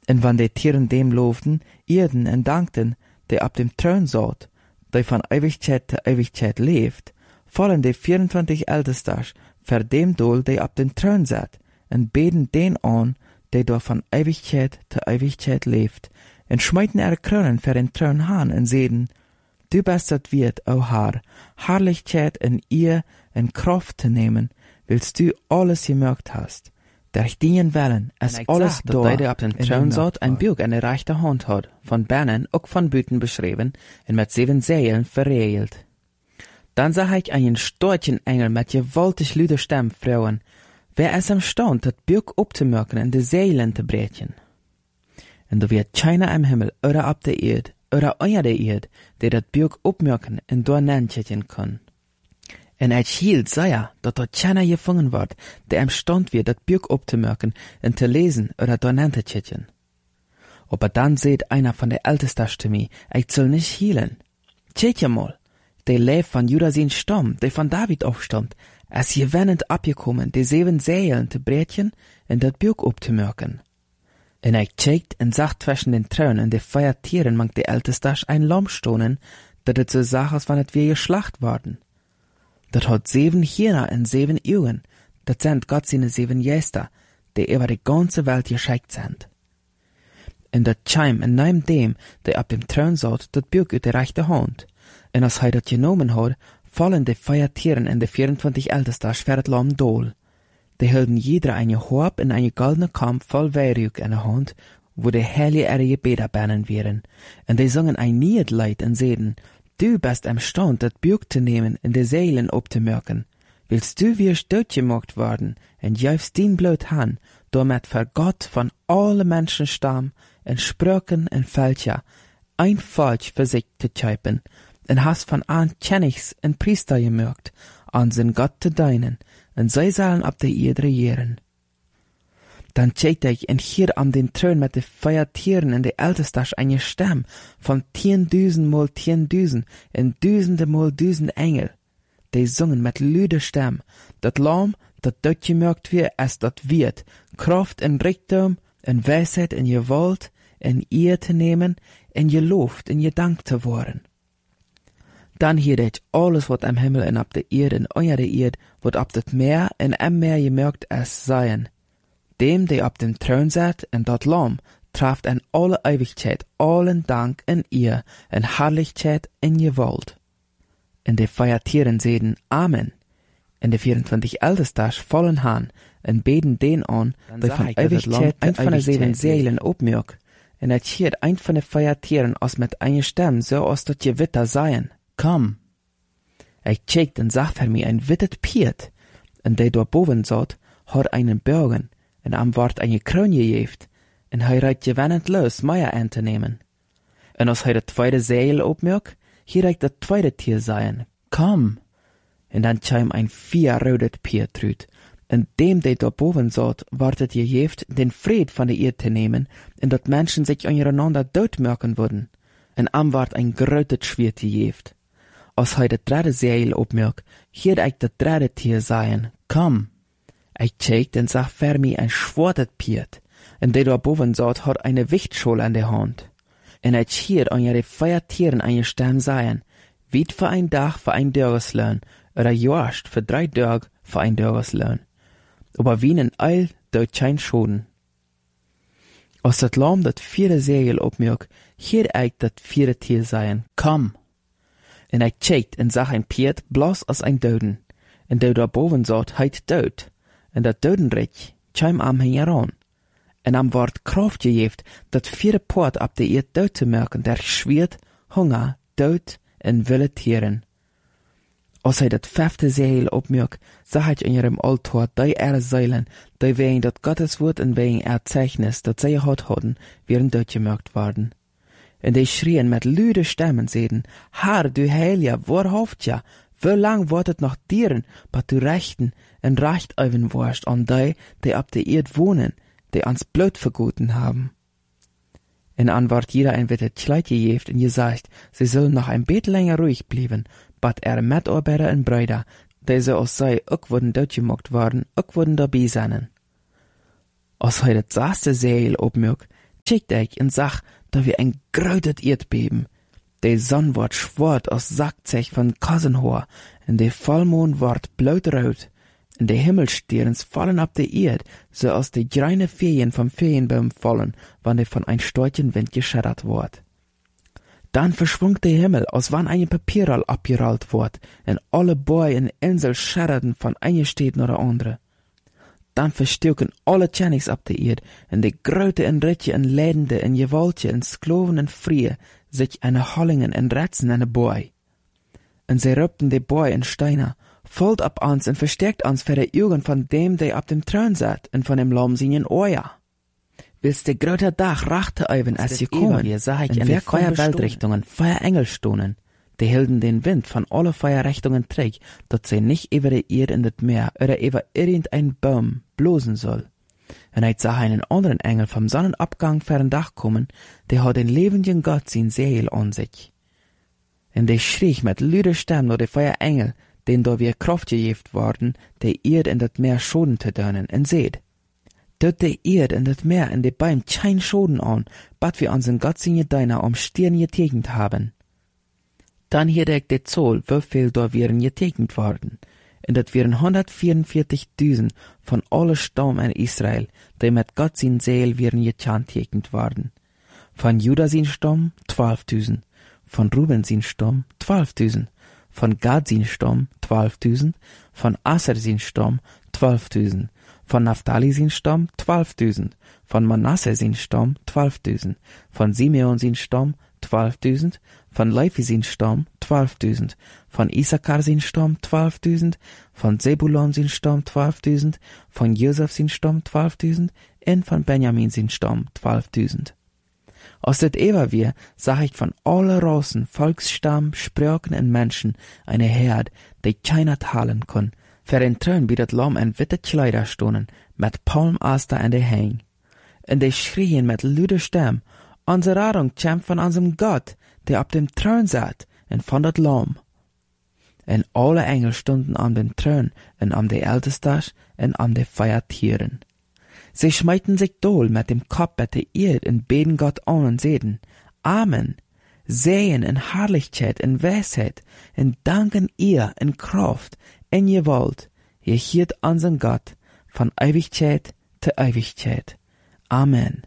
En wann de Tieren dem loofden, eerden en dankten, die ab dem Thron zat, die van Ewigkeit te Ewigkeit leeft, vallen de 24 Ältesters ver dem Doel, die ab dem Thron zat, en beden den an, die door van Ewigkeit te Ewigkeit leeft, en schmeiten ihre Kronen ver den Thron haan en zeiden, du bist dat Wirt, o Herr, Herrlichkeit en Eer en Kraft te nemen, willst du alles gemerkt hast. Durch dien Wellen es alles dat hij op den troon zat en buik in de rechte hand had, van binnen ook van buiten beschreven en met 7 zeilen verregeld. Dan zag ik een stortjen engel met gewaltig luide stem vrouwen, wer es am stand dat buik op te merken en de zeilen te breken. En er werd keiner am Himmel oder op de eerd, oder onder de eerd, die dat buik opmerken en door nentjetten kon. En het hield zei dat er keiner gevangen wordt, die am stand wird, dat buik op te merken en te lezen oder door nente tjetten. Aber dann seht einer von der Ältesten zu mir, ich soll nicht hielen. Tjet ja mal, der leef van Juda zijn Stamm, der von David aufstammt, es gewennend abgekommen, die 7 Zeilen te brechen en dat buik op te merken. En ich checkt en zag zwischen den Thron en de 4 Tieren mangt de Ältestas ein Lamm stonen, dat het so sag, als wann het weer geschlacht worden. Dat hat 7 Hirner en 7 Augen, dat sind Gott seine 7 Geister, die über die ganze Welt geschickt sind. En dat Chime en neben dem, der ab dem Thron zat, dat buik uit de rechte hand. En als hij dat genomen had, vallen de 4 Tieren en de 24 Ältestas ver het Lamm dool. Die hielden jeder eine Horb en eine goldene Kamp voll Weihrauch in der Hand, wo de heilige ihre Gebete benen wären. En die sangen ein Lied en zeiden, du bist am Stand, dat buik te nemen en de zeilen op te merken. Willst du weer doodgemaakt worden, en juist dien bloot han, door met voor God van alle Menschenstam en spreuken en veldja, ein Volk für sich te tjuipen, en hast van aan Kenigs en Priester gemerkt, an zijn God te dienen, en zij zullen op de eerd regieren. Dan checkte ich en hier an den Thron mit de 4 Tieren en de Ältestas eine Stem von 10.000 mal 10.000 en duizenden mal 1000 Engel. Die singen mit luide Stem, dat Lamm, dat gemerkt wird, es dat wird, Kraft en Reichtum, en Weisheit en Gewalt, en Eer te nemen, en geloofd en gedankt te worden. Dan hier ich alles wat am Himmel en op de eerd en onder de eerd, wat op het meer en am meer gemerkt es seien. Dem, der op dem Thron zat en dat Lamm, traft en alle Ewigkeit, allen Dank en Eer, en Herrlichkeit en Gewalt. En de 4 Tieren zeiden Amen. En de 24 Ältestas vallen haan, en beden den an, die van Ewigkeit ein van de 7 Zeilen opmerk. En het hiert ein van de 4 Tieren als met eine Stem, so als dat je witter seien. Komm. Ich checkt en zag voor mij ein wittet Piet, en die door boven zat, had einen Bergen, en am ward eine Kroon gegeeft, en hij reikt gewennend los, Meier aan te nemen. En als hij de 2e Zeil opmerkt, hier reikt dat 2e Tier sein. Komm. En dan chim ein 4 rodet Pier truut, en dem, die door boven zat, ward het gegeeft, den Fried van de eerd te nemen, en dat Menschen sich ondereinander doodmerken worden. En am ward ein grotet Schwert gegeeft. Als hij de 3e Zeil opmerkt, hier reikt dat 3e Tier sein. Komm. Ich checkt en zag voor mij ein schwartet Piet, en die door boven zat had eine Wichtschol an der Hand. En ich hiert an de 4 Tieren eine Stem sein, wit für ein Dach für ein Dörreslön, oder jorst für 3 Dörg für ein Dörreslön. Aber wie ein Eil deut kein Schoden. Als dat Lamm dat 4e Zeil opmerkt, hier eikt dat 4e Tier sein. Komm. En ich checkt en zag ein Piet bloß als ein Doden, en die door boven zat heit dood. En dat Dodenrecht chim am heran. En am word Kraft gegeeft dat 4e Poort op de eerd dood te merken, der schwiert, Hunger, dood en wilde Tieren. Als hij dat 5e Zeil opmerkt, zag hij in ihrem Altar die Zeilen, die wegen dat Gottes Wort en wegen Erzeichnis, dat zij gehad hadden, wären doodgemerkt worden. En die schrien met luide Stemmen, zeiden, Herr, du Heilige, waarhaft ja, wie lang wordt het nog dieren, wat du rechten en recht even worst an die op de eerd wohnen, die ans Blut vergoten haben. In Antwort jeder ein wittet Kleid gegeeft en gesagt, sie sollen noch ein bisschen länger ruhig bleiben, bat Mitarbeiter en Brüder, die so als sei ook worden doodgemaakt worden, ook worden dabei zijn. Als hij het 6e Zeil opmerkt, Schickt ich und sag, da wir ein grötet Erdbeben. De Sonn wird schwart aus Sackzech von Kassenhoor, und de Vollmond wird blautrot, und de Himmelsterns fallen ab de Erd, so als de greine Ferien vom Ferienbaum fallen, wann de von ein storchen Wind geschädert wird. Dann verschwungt der Himmel, als wann ein Papierroll abgerollt wird, und alle Bäume in Insel schäderten von einer Stadt nach der andere. Dann verstürken alle Tjennings ab der Erd, und die Gröte und Ritje und Lädende und Gewaltje und Skloven und Frie sich eine Hollingen und Retzen an de Bäu. Und sie rübten die Bäu in Steiner, folgt ab uns und verstärkt uns für die Augen von dem, der ab dem Thron sat, und von dem Lamm seinen Oja. Willst de gröter Dach rachte eiven, als je kommen, wir sah ich in der Feuerweltrichtungen Feuerengel stonen. Die hielten den Wind von alle Feuerrichtungen träg, dat sie nicht über die Erde in das Meer oder über irgendein Baum blosen soll. Und ich sah einen anderen Engel vom Sonnenabgang fern Dach kommen, der hat den lebenden Gott sein Seel an sich. Und der schrie mit lüder Stimme nur der Feuerengel, den da wir Kraft gegeben worden, der Erde in das Meer Schoden zu dönen, und seht, dort der Erde in das Meer in de Bäum kein Schoden an, bat wir unseren Gott seine Deiner Stirn getegnet haben. Dann hielt ich de Zoll, wieviel da wären getegnet worden. Und das wären 144.000 von alle Stamm in Israel, die mit Gott sein Seel wären getegnet worden. Von Juda sein Stamm 12.000, von Ruben sein Stamm 12.000, von Gad sein Stamm 12.000, von Aser sein Stamm 12.000, von Naphtali sein Stamm 12.000, von Manasse sein Stamm 12.000, von Simeon sein Stamm 12.000, von Levi sein Stamm 12.000, von Issachar sein Stamm 12.000, von Zebulon sein Stamm 12.000, von Josef sein Stamm 12.000 und von Benjamin sein Stamm 12.000. Aus det Ewa wir sah ich von alle Rassen, Volksstamm, Sprachen und Menschen eine Herd, die keiner teilen kann, für den Thron wie das Lamm in witte Kleider stonen, mit Palmaster an de Häng. Und die schrien mit lüder Stimme, unsere Rettung kämpft von unserem Gott, der auf dem Thron sat, und von dat Lamm. Und alle Engel stunden an dem Thron, und an de Ältestas, und an de Feiertieren. Sie schmeiten sich dohl mit dem Kopf at de Erd und beten Gott an und seden, Amen, sehen in Herrlichkeit und Weisheit, und danken ihr in Kraft, in Gewalt, ihr hielt unseren Gott, von Ewigkeit zu Ewigkeit. Amen.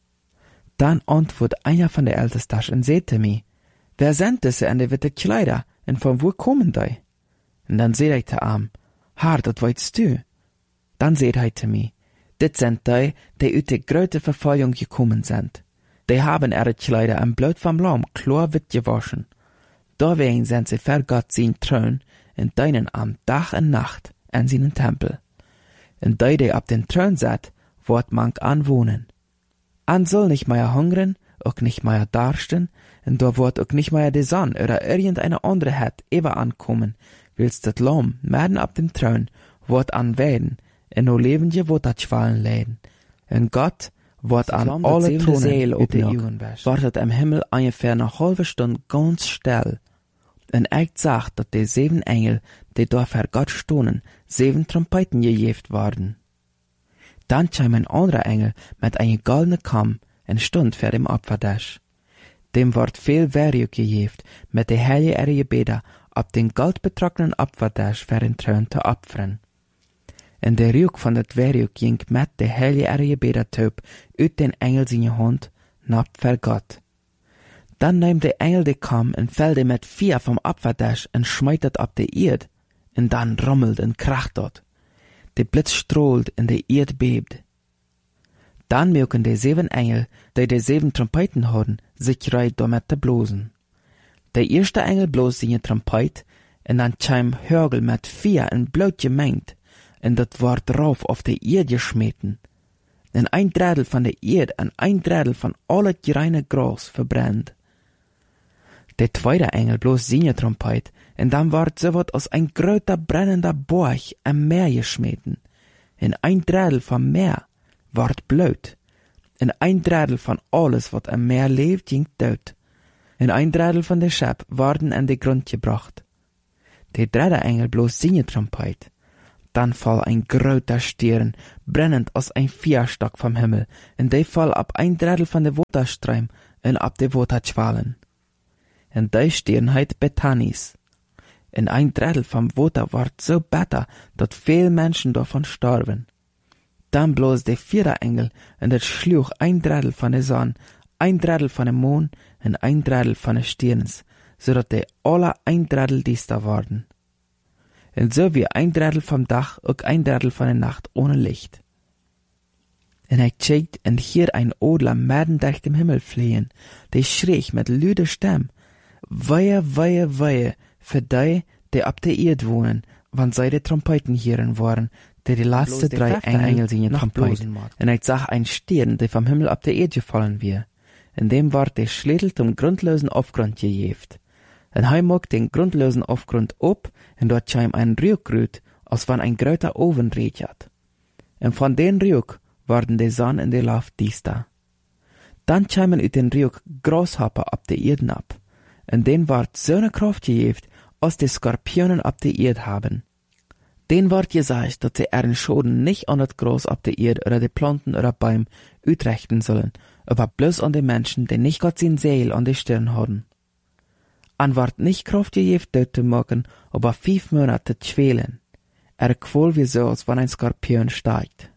Dann antwortet einer von der Ältesten und sagte mir, wer sind diese an de witte Kleider, und von wo kommen die? Und dann seh ich zu ihm, Herr, das weißt du. Dann seht er zu mir, dit sind die uit de grote Verfolgung gekommen sind. Die haben ihre Kleider am Blut vom Lamm klar wit gewaschen. Deswegen sind sie für Gott sein Thron, und dienen am Tag und Nacht an seinen Tempel. Und die ab den Thron sat, wird mank anwohnen. An soll nicht mehr hungern, auch nicht mehr darsten, und da wird auch nicht mehr die Sonne oder irgendeine andere Het ever ankommen, willst das Lamm mitten ab dem Thron wird anwählen, und no lebendje wird dat schwallen leiden. Und Gott wird an alle Thronen auf die Augen wartet am Himmel ungefähr eine halbe Stunde ganz still. Und echt sagt, dass die 7 Engel, die da für Gott stonen, 7 Trompeten gejeft worden. Dann kam ein anderer Engel mit einem goldenen Kamm und stund vor dem Opfertisch. Dem wird viel Werk gejeft, mit der heilige Gebete ab den goldbetrockneten Opfertisch für den Thron zu opfern. Und der Rück von dat Werk ging mit der heilige Gebete ut den Engel seine Hand, nabt für Gott. Dann nahm der Engel de Kamm und fällte mit 4 vom Opfertisch und schmeitet ab der Erd, und dann rummelt und kracht dort. Der Blitz strahlt und der Erd bebt. Dann mögen die 7 Engel, die 7 Trompeten hatten, sich reit damit zu blosen. Der erste Engel bloß seine Trompet, und dann kam Hörgel mit 4 in Blut gemengt, und das ward drauf auf der Erde geschmeten. Und 1/3 von der Erde und 1/3 von alle reine Gras verbrennt. Der zweite Engel bloß seine Trompet, und dann ward so wat aus ein gröter brennender Borg am Meer geschmeten. Und 1/3 vom Meer ward Blut. Und 1/3 von alles, wat am Meer lebt, ging tot. Und 1/3 von der Schäpp worden an den Grund gebracht. Der dritte Engel bloß seine Trompet. Dann fall ein groter Stern, brennend als ein Vierstock vom Himmel, en die fall ab ein Drittel von de Waterstream en ab de Waterschwalen. En die Stern heit Bethanis. En ein Drittel vom Water ward so bitter, dat veel Menschen davon starben. Dann bloß de vierde Engel, en dat schluch ein Drittel von de Sonne, ein Drittel von de Mond en ein Drittel von de Sterns, zodat de alle ein Drittel diester worden. En so wie ein Drittel vom Dach ook ein Drittel von der Nacht ohne Licht. En hij kijkt en hier ein Adler midden durch dem Himmel fliehen, die schreeg met luide stem, Wehe, wehe, wehe, für die ab der Erde wohnen, wann zij de Trompeten hieren waren, die laatste 3 Engel zingen Trompeten. En hij zag ein Stern, die vom Himmel ab der Erde gefallen weer. En dem ward der Schädel zum grundlosen Aufgrund gejeft. En hij mocht den grundlosen Aufgrund op, en dort scheim ein Rück, als wann ein gröter Oven redet. En von den Rück worden de Sonne in de Luft diester. Dann scheimen uit den Rück Grashopper ab de Erden ab, en den ward so ne Kraft gejeft, als de Skorpionen ab de Erde haben. Den ward gesagt, dat sie ihren Schoden nicht an das Gras ab de Erde oder de Planten oder Bäume utrechten sollen, aber bloß an de Menschen, die nicht Gott sin Seel an de Stirn haben. An ward nicht Kraft gejeft, dort zu machen, aber 5 Monate zu schwelen. Quol wie so, als wann ein Skorpion steigt.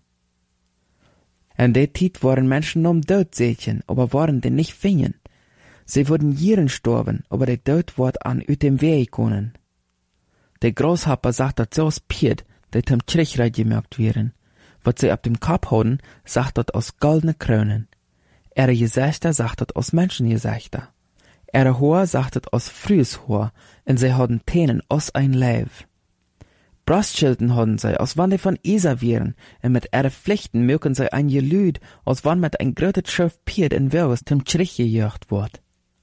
En de Tijd waren Menschen Tod sechen, aber waren die nicht fingen. Sie wurden Jieren storben, aber der Tod ward an ut dem Weg gekommen. Der Grashopper sagt dat so aus Pied, die zum Trichreich gemerkt wären. Was sie ab dem Kopf hatten, sagt dat aus goldene Krönen. Ihre Gesichter sagt dat aus Menschengesichter. Ihre Haar sagt dat aus frühes Haar, en sie hadden Tänen aus ein Leib. Brustschilden hadden sie, als wann die von Isa wären, en mit ihre Pflichten mögen sie ein Gelüd, als wann mit ein grötet Schiff Pied in Wirres zum Trich gejagt ward.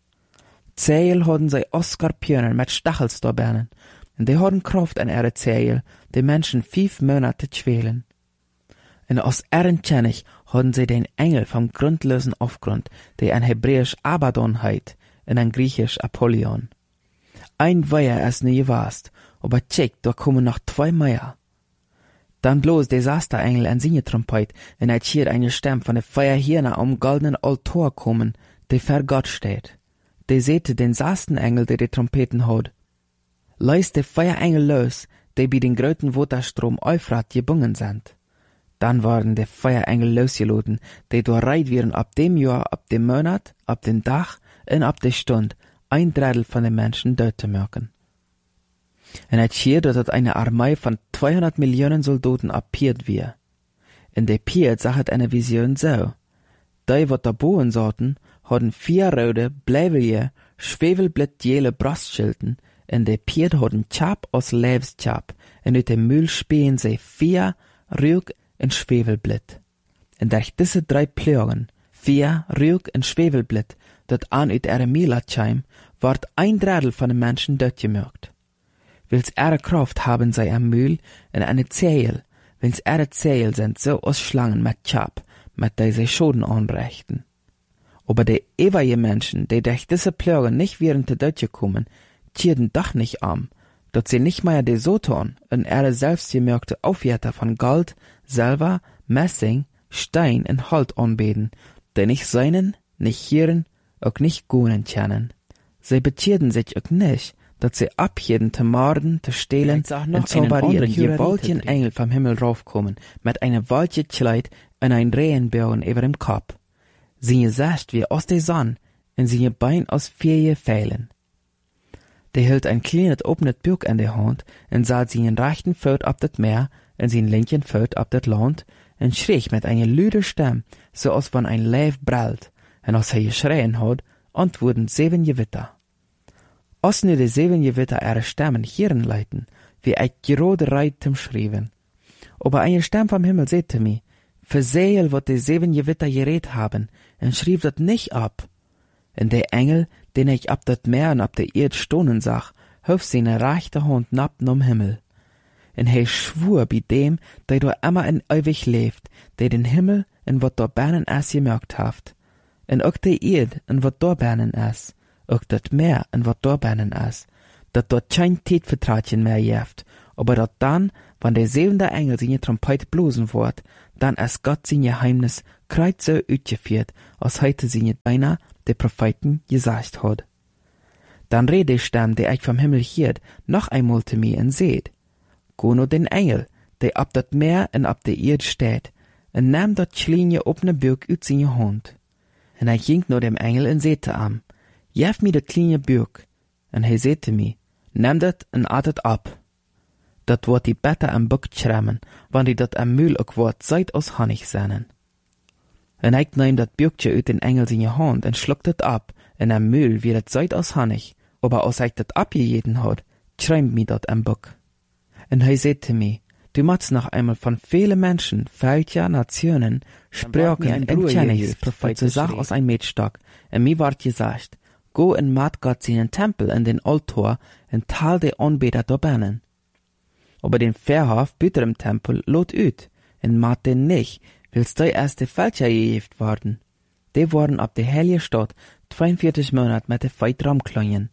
Zähl hadden sie aus Skorpionen mit Stachelstorbernen, en die hadden Kraft an ihre Zähl, die Menschen 5 Monate schwelen. En aus ihren Tschennig hadden sie den Engel vom grundlosen Aufgrund, der ein Hebräisch Abaddon heit, in ein Griechisch Apollyon. Ein Weiher es nie gewast, aber check, da kommen noch 2 mehr. Dann bloß Desasterengel an seine Trompet, en er schier eine Stimme von der Feuerhirne am goldenen Altar kommen, der vor Gott steht. Der sehte den Sastenengel, der die Trompeten hat. Leist der Feuerengel los, der bei den gröten Waterstrom Euphrat gebungen sind. Dann waren der Feuerengel losgeladen, die durchreit wären ab dem Jahr, ab dem Monat, ab dem Tag und ab der Stunde, ein Drittel von den Menschen dort zu merken. En het schier dat eine Armee von 200 Millionen Soldaten appiert wir. In der Piet sagt eine Vision so. Die, wat da boven zaten, hadden 4 rode, bleiwelige, schwevelblattjele Brustschilden, en der Piet hadden Chap aus Leibschap, en uit de Mühl speen sie 4 Rück en Schwevelblatt. En durch diese 3 Plögen, 4 Rück en Schwevelblatt, dat an uit ihre Mielatscheim, ward ein Drittel von den Menschen dort gemerkt. Wils ihre Kraft haben sie am Mühl in eine Zähl, wils ihre Zähl sind so aus Schlangen mit Chap, mit der sie Schoden anbrächten. Aber die ewige Menschen, die durch diese Plöge nicht während der Deutsche kommen, tierden doch nicht arm, dort sie nicht mehr die Soton in ihre selbstgemerkte Aufwärter von Gold, Silber, Messing, Stein und Holz anbeten, die nicht seinen, nicht hören, auch nicht gunen kennen. Sie betierden sich auch nicht, dat sie abjeden te morden, te stehlen und zauberieren, je wolken Engel vom Himmel raufkommen, mit einem wolken Kleid und ein Regenbogen über dem Kopf. Sie Gesicht wie aus der Sonne und sie Bein aus 4 Pfeilen. Der hielt ein kleines offenes Buch in der Hand und sah sie in rechten Fuß ab das Meer und sie in linken Fuß ab das Land und schrie mit einer lüde Stimme, so als wenn ein Leib brüllt, und als er geschrien hat, antworten 7 Gewitter. Als nu de 7 Gewitter ihre Stimmen hören leiten, wie ein gerade reit zum Schreiben. Aber eine Stimme vom Himmel sagte mir, versehel, wat die 7 Gewitter geredet haben, und schrieb dat nicht ab. Und der Engel, den ich ab dat Meer und ab der Erde stohnen sah, hof seine rechte Hand nappen am Himmel. Und er schwur bei dem, der da immer in ewig lebt, der den Himmel und wat da bernen es gemerkt haft. Und auch der Erde und wat da bernen es. Ook dat Meer en wat daar binnen is, dat dort kein Tijdvertraagje meer heeft, Aber dat dann, wann der 7. Engel seine Trompet blosen wird, dann es Gott sein Geheimnis kreuz so uitgeführt, als heute seine Deiner, der Propheten, gesagt hat. Dann redet die Stimme, der euch vom Himmel hiert, noch einmal zu mir und seht, go no den Engel, der ab dat Meer und ab der Erde steht, und nahm dat kleine opne Burg uit seine Hand. Und er ging no dem Engel und sehte am, jef mir dat kleine Burg, und er sehte mir, nimm dat und atet ab. Dat wordt die beter am Buck schrammen, wann die dat am Mühl ook wordt Zeit aus Honig sennen. En hij nahm dat Bürgtje uit den Engel seine Hand und schluckt het ab, en am Mühl wird het Zeit aus Honig, aber als hij dat abgejeden hat, schreimt mir dat am Buck. En hij sagte mir, du machst noch einmal von vielen Menschen, Völker, Nationen, Sprachen und Kennis, Propheten Sach aus ein Metstock, en mir ward gesagt, go en mat Gott seinen Tempel in den Altar en tal de Anbeter da bannen. Aber den Verhof büter im Tempel lot ut, en mat den nicht, willst du erst de Völker gejeft worden. Die worden ab der heilige Stadt 42 Monat mit de Feit ramkleien.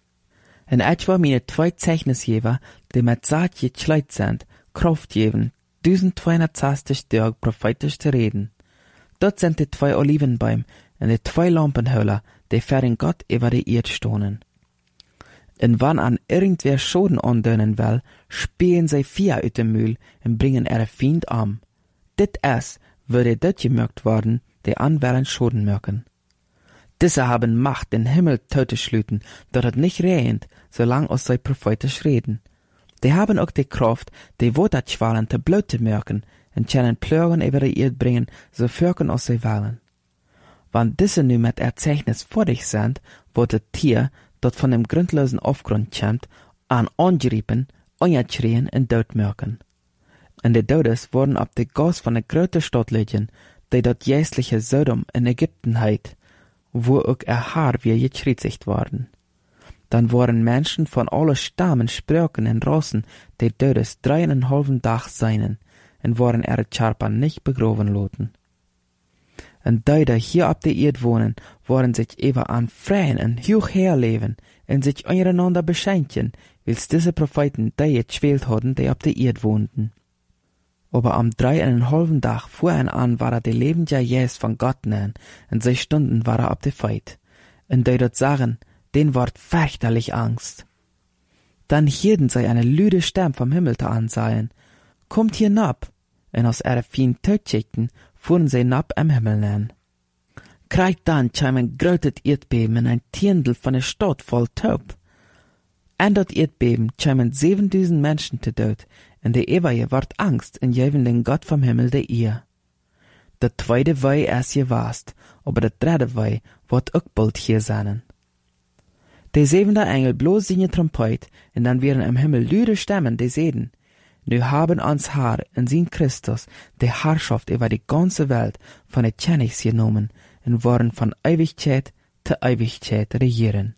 En etwa meine 2 Zeichnisgeber, die mit Saat geschleit sind, Kraft geben, 1260 Tage prophetisch zu reden. Dort sind die 2 Olivenbäume und die 2 Lampenhöhler, die für den Gott über die Erde stohnen. Und wann an irgendwer Schaden andönen will, spielen sie 4 uit dem Mühl und bringen ihre Feind an. Dit es würde dort gemerkt worden, die anwählen Schaden merken. Diese haben Macht, den Himmel tot zu schlüten, dat het nicht regnet, solang als sie prophetisch reden. Die haben auch die Kraft, die Waterschwallen te bloot te merken, und können Plögen über die Erde bringen, so fürken als sie wollen. Wann diese nu mit Erzeichnis vor dich sind, wird das Tier, dat von dem grundlosen Aufgrund kommt, an angeriepen, angeschrien und dood merken. Und die Todes wurden ab de Gas von der grote Stadt liegen, die dat jästliche Sodom in Ägypten heit, wo auch Haar wie geschrietigt worden. Dann waren Menschen von alle Stammen, Sprachen und Rassen, die Todes 3,5 Tag seinen, und waren ihre Charpan nicht begraben loten. Und die hier ab der Erde wohnen, waren sich eben an freien und hoch herleben und sich untereinander beschenken, wils diese Propheten die geschwählt hatten, die ab der Erde wohnten. Aber am 3,5 Tag vor an war die lebende Jes von Gott nähen, und 6 Stunden war ab der Feit. Und die dort sagen, den ward fürchterlich Angst. Dann hielten sie eine lüde Stimme vom Himmel zu ansahen, kommt hier nab, und aus ihrer feinen Tötschichten fuhren sie nab am Himmel nähen. Kreid dann kam ein großes Erdbeben in ein Tiendel von der Stadt voll Taub. An dat Erdbeben kamen 7000 Menschen te dood, en de Ewaie ward Angst en jeven den Gott vom Himmel de Eer. De tweede Wei is gewaast, aber de derde Wei wordt ook bald hier zijn. De 7. Engel bloos seine Trompet, en dann wären im Himmel lüde Stimmen, die seden, nu haben ans Haar in sein Christus die Herrschaft über die ganze Welt von den Königs genommen und waren von Ewigkeit zu Ewigkeit regieren.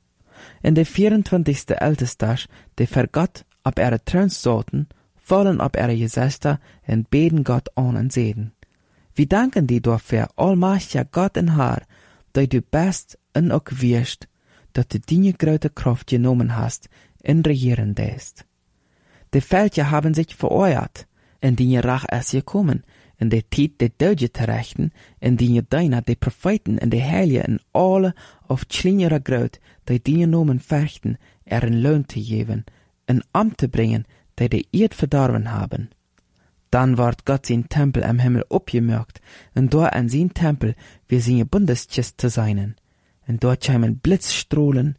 In der 24. Ältestag, die für Gott ab ihre Thrones saßen, fallen ab ihre Gesichter und beten Gott an und sehen. Wie danken die dafür, allmächtiger Gott und Herr, dass du bist und auch wirst, dass du deine große Kraft genommen hast und regieren lässt. Die Völker haben sich vereuert, in die Rach ist gekommen, in der Zeit der Deutsche zu rechten, in die deiner die Propheten und die Heiligen alle auf kleinere Gröt, die Nomen fürchten, ihren Lohn zu geben, ein Amt zu bringen, die Erde verdorben haben. Dann ward Gott sein Tempel am Himmel abgemerkt, und dort an sein Tempel wie seine Bundeskist zu sein. Und dort kämen Blitzstrahlen,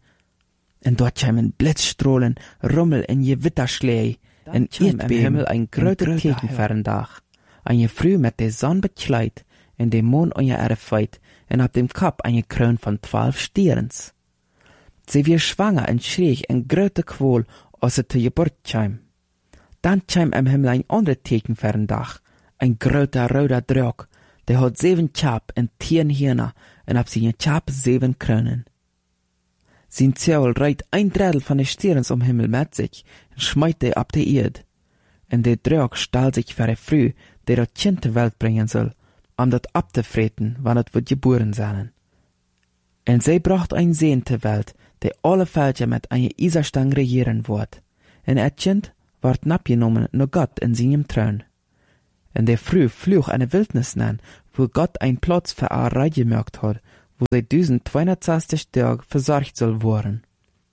Rummel in Gewitterschläge, und Erdbeben ein größer Kirchenferndach. Eine Früh mit der Sonne bekleidet, in dem Mond an ihre Feit, und auf dem Kopf eine Krone von 12 Stierens. Sie wird schwanger und schrie in größer Qual, als sie zur Geburt kam. Dann kam am Himmel ein anderer Tekenferndach, ein größer roter Drog, der hat 7 Chap und 10 Hörner, und auf seine Chap 7 Kronen. Sein Zeul reit ein Drittel von den Sternen am Himmel mit sich und schmeißt die ab der Erde. Und der Drog stellt sich für die Früh, der das Kind zur Welt bringen soll, das abzufressen, wann es wird geboren sein. Und sie bracht ein Sehen zur Welt, der alle Völker mit einer Eisenstange regieren wird. Und das Kind ward abgenommen nur Gott in seinem Thron. In der Früh flog eine Wildnis an, wo Gott ein Platz für eine Reihe gemerkt hat, wo sie 1260 Tage versorgt soll worden.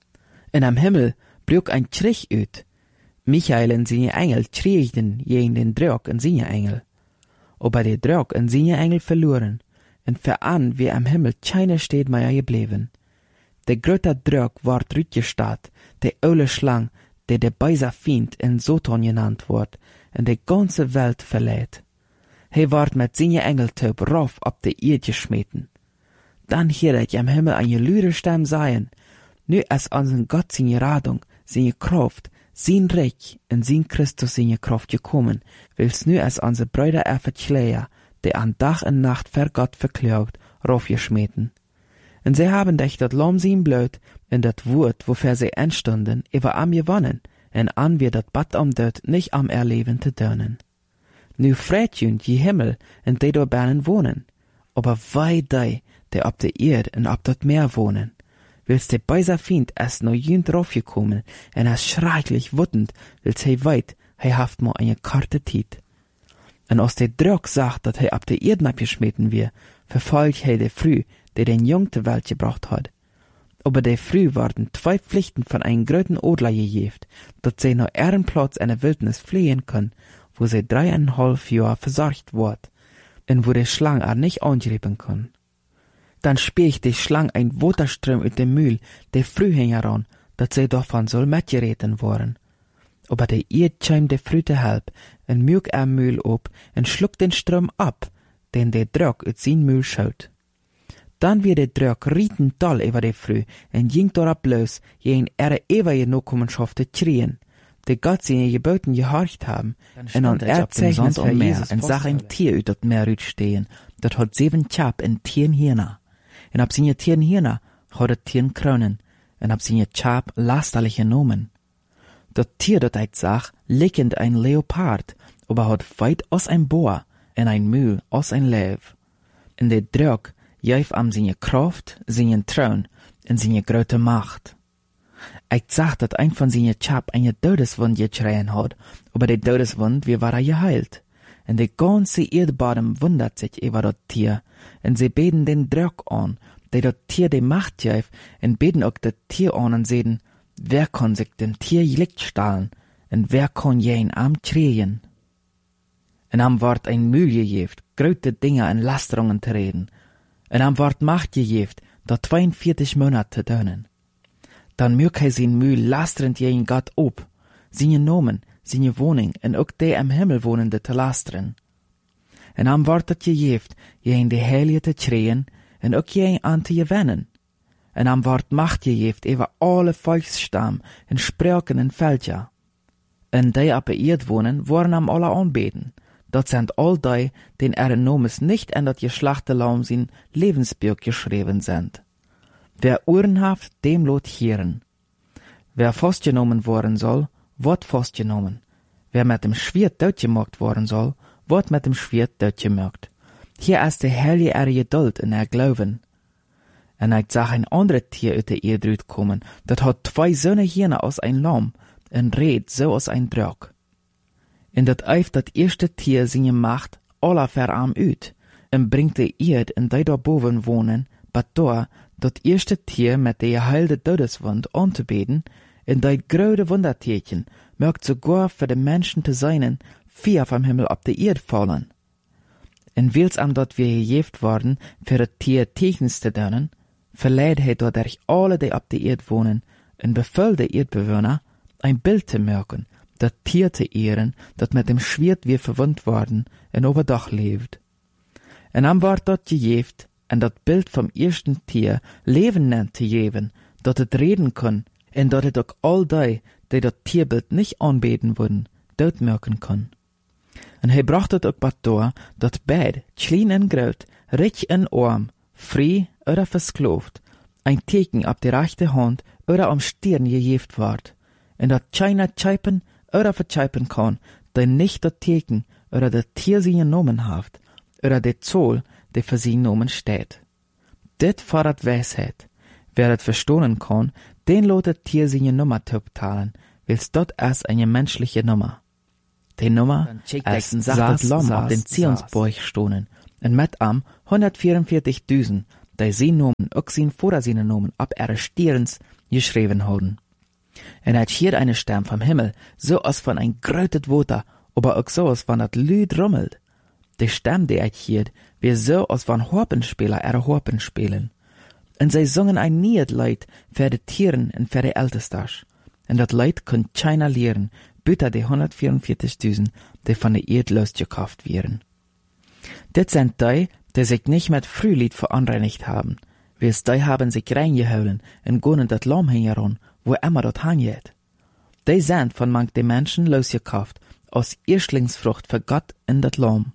In am Himmel brach ein Schrich ut. Michael und seine Engel schrieden gegen den Drak und seine Engel. Aber der Drak und seine Engel verloren, und für an wie am Himmel keine steht mehr geblieben. Der große Drak ward rütgestarrt, der olle Schlang, der böse Feind in Satan genannt wird, und die ganze Welt verlädt. Ward mit seine Engeltöp rauf ab der Erde geschmeten. Dann hörte ich am Himmel eine lüde Stimme sagen, nu als unseren Gott seine Radung, seine Kraft, sein Reich und sein Christus seine Kraft gekommen, will's nu als unsere Brüder Schleier, die an Tag und Nacht für Gott verklagt, raufgeschmeten. Und sie haben dich dat Lamm sein Blut in dat Wort, wofür sie entstunden, über am gewonnen, und an wir dat Bad am dort nicht am erleben zu dönen. Nu freit jün die Himmel, und die dort bernen wohnen, aber wei die ab der Erd und ab dat Meer wohnen. Willst der böse Feind erst noch jün draufgekommen, und er schrecklich wütend, willst weit, haft mo eine karte Tiet. Und als der Drak sagt, dat ab der Erd abgeschmeten wir, verfolgt der Früh, der den Jung zur Welt gebracht hat. Aber der Früh waren 2 Pflichten von einem gröten Odler gejeft, dat sie noch Ehrenplatz in der Wildnis fliehen können, wo sie 3,5 Jahre versorgt wird, und wo der Schlang er nicht angreifen kann. Dann spielt die Schlang ein Waterström ut dem Mühl, der Früh heran, dat sie davon soll mitgereten worden. Aber der Erd schämt der Früh der Halb, und mög er Mühl ob, und schluckt den Strom ab, den der Drak ut sein Mühl schaut. Dann wird der Drak rieten toll über die Früh, und ging dort bloß, gegen ihre ewige Nachkommenschaft zu schreien, die Gott seine Geboten gehorcht haben, und an Erdzeichnis für Jesus und sah ein Tier ut dat Meer stehen, dat hat 7 Chap und 10 Hirner. Und ab seine 10 Hirner hat er 10 Kronen, und ab seine Chap lasterliche Nomen. Dat Tier dat eit sag, liegend ein Leopard, aber hat weit aus ein Boar, und ein Mühl aus ein Lev. Und der Drak jäuf am seine Kraft, seinen Thron und seine große Macht. Ich sag, dat ein von seinen Chap eine Todeswund geschreien hat, aber der Todeswund, wie war er geheilt. Und der ganze Erdbodem wundert sich über dat Tier, und sie beten den Drak an, der dat Tier die Macht jäuf, und beten auch dat Tier an und sehen, wer kann sich dem Tier Licht stahlen, und wer kann jeden Arm schreien. Und am ward ein Mühl gejeft, große Dinge und Lasterungen zu reden, und am ward Macht gejeft, da 42 Monate zu dönen. Dann mög er sein Mühl lasterend gegen Gott ob, seine Nomen, seine Wohnung, und auch die am Himmel wohnende zu lastern. Und am ward dat gejeft, gegen die Heilige zu schreien, und auch gegen an zu gewinnen. Und am ward Macht gejeft über alle Volksstamm, und Sprachen und Völker. Und die ab der Erd wohnen, wollen am alle anbeten. Dat sind all die, den ihren Nomes nicht in dat geschlachte Laum sein Lebensbuch geschrieben sind. Wer Ohren haft, dem lot hören. Wer festgenommen worden soll, wird festgenommen. Wer mit dem Schwert tötgemacht worden soll, wird mit dem Schwert tötgemacht. Hier ist der Heilige ihre Geduld in ihr Glauben. Und ich sah ein anderes Tier ut der Erde kommen, dat hat 2 Söhne Hirne aus ein Lamm, und red so aus ein Drak. In dat eif dat erste Tier seine Macht aller verarm ut, und bringt der Erd in die da boven wohnen, bat da, dat erste Tier mit der geheilde Todeswund anzubeten, in die gröde Wundertierchen, mögt sogar für die Menschen zu seinen, 4 vom Himmel ab der Erd fallen. Und wils am dort wir gejeft worden, für das Tier Technis zu dönen, verleiht er dadurch alle, die ab der Erd wohnen, und befiehlt der Erdbewohner, ein Bild zu merken, das Tier zu ehren, dat mit dem Schwert wir verwundt worden, und oberdach lebt. Und am ward dort gejeft, und dat Bild vom ersten Tier Leben nennt zu geben, dat het reden kann, und dat het auch all die dat Tierbild nicht anbeten würden, dort merken kann. Und bracht het auch bat door, dat beid, klein en groot, rich en arm, frei oder verskloft, ein Teken ab der rechte Hand oder am Stirn gejeft ward, und dat keiner tscheipen oder vertscheipen kann, der nicht dat Teken oder der Tier seine Nomen haft, oder der Zoll, der für sie Nomen steht. Dit fordert Weisheit. Wer das verstohlen kann, den lot das Tier seine Nummer talen, willst dort erst eine menschliche Nummer. Die Nummer als sagt Lamm auf den Zionsborg stonen, en met am 144.000, die sie nomen, ook zijn voor zijn nomen, ab ihre Stirns geschrieben haben. En hat hier eine Stern vom Himmel, so als von ein grötet Water, aber auch so als von dat Lüd rummelt. Die Stem, die hat hier, wie so als von Harpenspieler ihre Harpen spielen. En sie sungen ein Lied Leid für die Tieren und für die Ältesters. En dat Leid könnt keiner lehren, büter die 144.000, die von der Erde losgekauft werden. Dit sind die sich nicht mit Frühlied verunreinigt haben, wie es die haben sich reingeholen und gehen dat Lamm hingeron, wo immer dort hangt. Die sind von manch den Menschen losgekauft, aus Erstlingsfrucht für Gott in dat Lamm.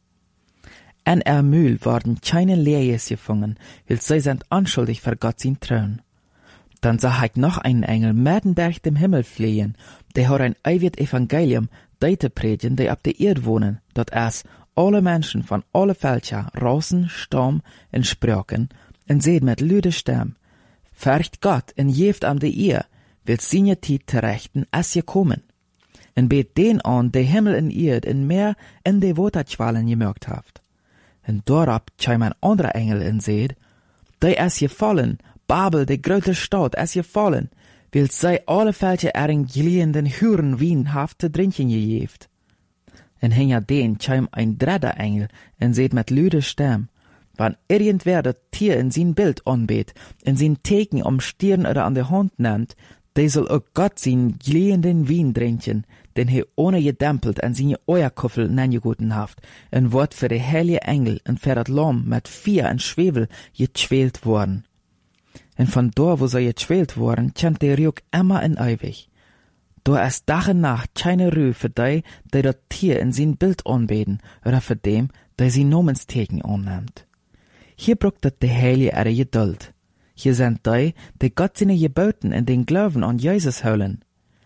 En Mühl worden keine Lehrjes gefangen, weil sie sind anschuldig für Gott sein Thron. Dann sah ich noch einen Engel mitten durch dem Himmel fliehen, der hat ein ewig Evangelium, die te predigen, die ab der Erde wohnen, dat es alle Menschen von alle Völker, Rassen, Stamm und Sprachen, und seht mit lüde Stimme, fürcht Gott und jeft am die Ehr, will seine Zeit terechten, als je kommen. Und bet den an, der Himmel und Erde in Meer in die Waterquallen gemerkt haft. Und dorab kam ein anderer Engel und seht, die ist gefallen, Babel, die große Stadt, ist gefallen, weil sie alle Völker ihren glühenden Huren Wein haft zu trinken gejeft. Und hinter den kam ein dritter Engel und seht mit lüde Stimme, wann irgendwer das Tier in sein Bild anbet, in sein Teken am Stirn oder an der Hand nimmt, der soll auch Gott sein glühenden Wein trinken, den er ohne gedämpelt an seine Eierkuffel neingeguten haft, ein Wort für die heilige Engel und für das Lamm mit Vier und Schwefel getschwelt worden. Und von da, wo sie getschwelt worden, kennt der Rück immer in ewig. Da ist Tag und Nacht keine Ruhe für die das Tier in sein Bild anbeten, oder für dem, der sie Namensteken annimmt. Hier braucht die Heilige ihre Geduld. Hier sind die Gott seine Geboten in den Glauben an Jesus holen.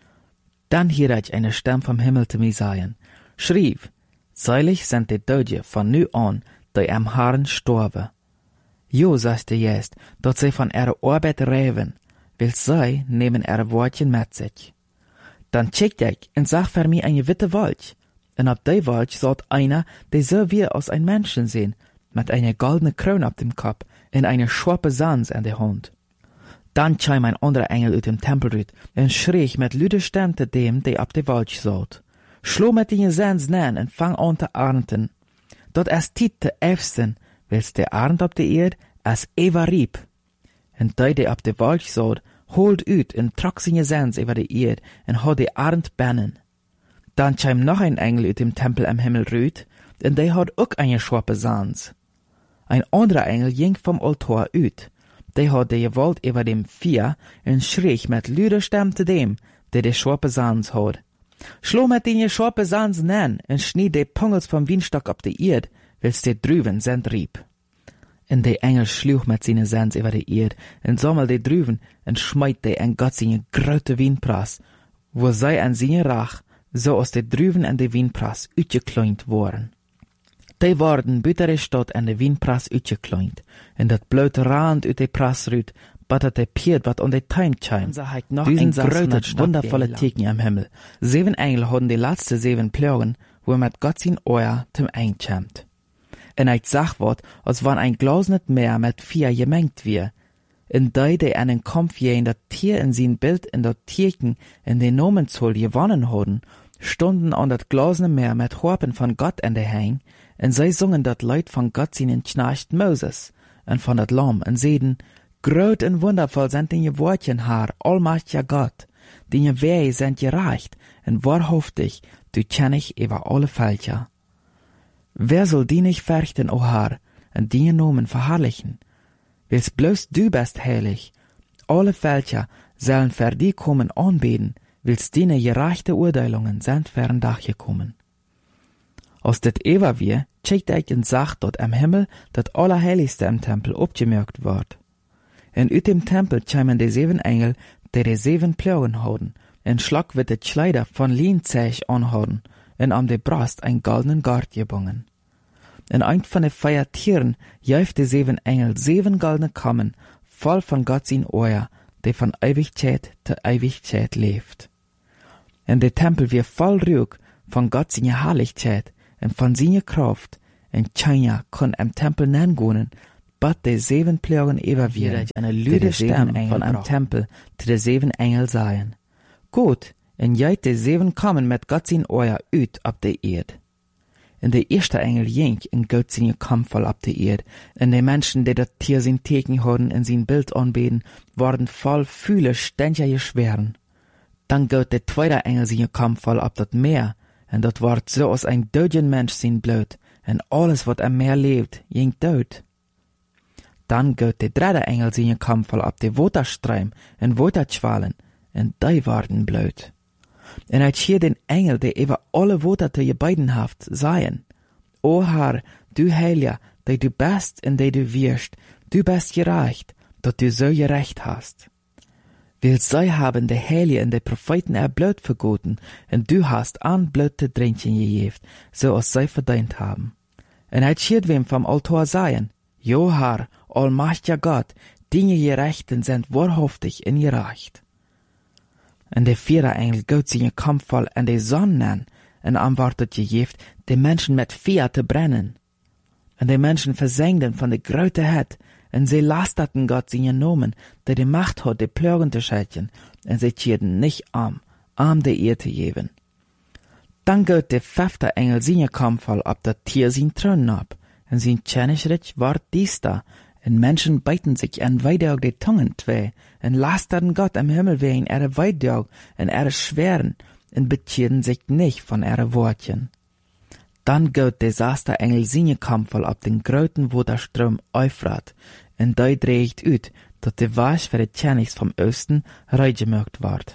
Dann hier ich eine Stimme vom Himmel zu mir sagen, schrieb, seilig sind die Deutsche von nu an, die am Herrn storben. Jo, sagte jetzt, dort sie von ihrer Arbeit reiben, weil sie nehmen ihre Wortchen mit sich. Dann checkt ich und sag für mich eine witte Wolch, und ab der Wolch sollt einer, der so wie aus ein Menschen sehen, mit einer goldenen Krone auf dem Kopf und eine scharfe Sans in der Hand. Dann kam ein anderer Engel aus dem Tempel rüt und schrie mit lüde Stimme zu dem, der ab der Wolch sollt. Schlo mit den Sans nen und fang an zu ernten. Dort ist Tiet zu Efsten, weil's der Arnd ab der Erde als Eva rieb. Und der ab der Wolch sollt, holt ut und trok seine Sans über die Erde und hat die Arnd bannen. Dann kam noch ein Engel aus dem Tempel am Himmel rüt, und der hat auch eine scharfe Sans. Ein anderer Engel ging vom Altar ut, der hat die Gewalt über dem Vier und schrie mit lüder Stimme zu dem, der die scharfe Sans hat. Schlo mit den scharfe Sans nen und schnied die Pungels vom Weinstock ab die Erde, weil's die drüben sind rieb. Und der Engel schlug mit seine Sans über die Erde und sammelt die drüben und schmeit die an Gott seine große Weinprass, wo sei an seine Rach, so aus der drüben an der Weinprass utgekleint worden. Die worden büttere Stadt an der Weinprass utgekleint, und dat blöde Rand ut der Prass rüt, battert der Piet, wat an der Time chime. Diesen grötet wundervolle Teken am Himmel. 7 Engel haben die letzte 7 Plagen, wo mit Gott sein Ohr zum einkämmt. Und ich sag wat, als wann ein Glas nicht mehr mit 4 gemengt wir. In die an den Kampf gehen, dat Tier in sein Bild in dat Tierken in den Nomenzoll gewonnen haben, stunden an dat Glas nicht mehr mit Harpen von Gott in der Hang, und sie sungen dat Leid von Gott seinen Knecht Moses, und von dat Lamm, und seden, groß und wundervoll sind die Wortchen Herr, allmächtiger Gott, die Wege sind gerecht, und wahrhaftig, du kenn ich über alle Völker. Wer soll die nicht fürchten, o Herr, und die Nomen verherrlichen? Weil's bloß du bist heilig. Alle Völker sollen für die kommen anbeten, weil's deine gerechte Urteilungen sind fern Dach gekommen. Aus det Eva wir, checkt ich und sagt dort am Himmel, dat Allerheiligste im Tempel abgemerkt wird. Und ut dem Tempel kämen die 7 Engel, die 7 Plagen haben, und schlag wird die Kleider von Lienzeug anhaben, und am der Brust ein goldenen Gart gebungen. Und ein von den 4 Tieren jäuft die 7 Engel 7 goldene Kammen, voll von Gott sein Ohr, der von Ewigkeit zu Ewigkeit lebt. En de Tempel wir voll Ruhe von Gott seine Herrlichkeit en von seine Kraft. En China kon am Tempel nangehen, bat de 7 Plagen evalueren, eine lüde Stimme von am Tempel zu de 7 Engel seien. Gut, en jeit de 7 kommen mit Gott sein Ohr uit op de Erd. En de erste Engel jink in Gott sein Kampfvoll op de Erd, en de Menschen, die dat Tier sein Teken hadden en sein Bild anbeten, worden voll viele Ständja geschweren. Dann geht de zweite Engel sein Kampfvoll op dat Meer, en dat wordt so als ein dödjen Mensch sein Blut, en alles wat am Meer lebt, jink dood. Dann geht de dritte Engel sein Kampfvoll op de Waterstream en Waterschwallen, en die worden blöd. En uit hier den Engel, die über alle Water te je beiden haft, seien, O Herr, du Heilige, die du bist en die du wirst, du bist gerecht, dat du so gerecht hast. Weil zij haben de Heilige en de Propheten Blut vergoten, en du hast an Blut te drinken gegeven, so als zij verdient haben. En uit hier wem vom Altar seien, Jo Herr, allmächtiger Gott, Dinge Gerechten sind wahrhaftig en gerecht. En de vierde Engel geht seine Kampfvoll en de Sonne an, en antwortet gegeven, de Menschen mit Feuer te brennen. En de Menschen versengden von de Gröteheit, en sie lasterten Gott seine Namen, der die Macht hat, de Plagen zu schelten, en sie tierden nicht arm de Erde te geben. Dann geht de 5. Engel seine Kampfvoll op dat Tier sein Thron ab, en sein Tschenischrich ward dies da, en Menschen beiten sich en Weideog de Tungen zwei, en lasterten Gott am Himmel wegen Weideog en schweren, en betierden sich nicht von Wortchen. Dann geht de 6. Engel seine Kampfvoll op den groten Waterstrom Euphrat, en die dreigt uit, dat de Wasch für de Tschenigs vom Osten reingemaakt ward.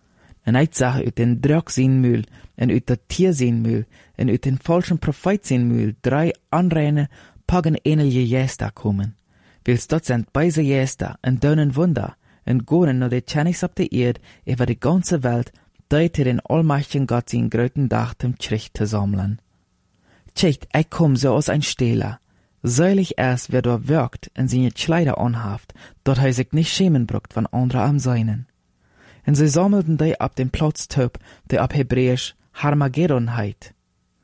En uit zag uit den Drog zijn Mühl, en uit dat Tier zijn Mühl, en uit den falschen Prophet zijn Mühl 3 anreine, pagan-ähnliche Geister kommen. Wils dat sind beise Geister, en dönen Wunder, en gonen nur de Tschenigs op de Erd, über die ganze Welt, die te den allmächtigen Gott sein gröten Dach zum Tricht zu sammeln. Tjicht, ich komm so aus ein Stehler. Seilig erst, wer dort wirkt en seine Kleider anhaft, dort hij sich nicht schämen bruckt von anderen am Seinen. En sie sammelten die ab dem Platz töp, der ab Hebräisch Harmageddon heit.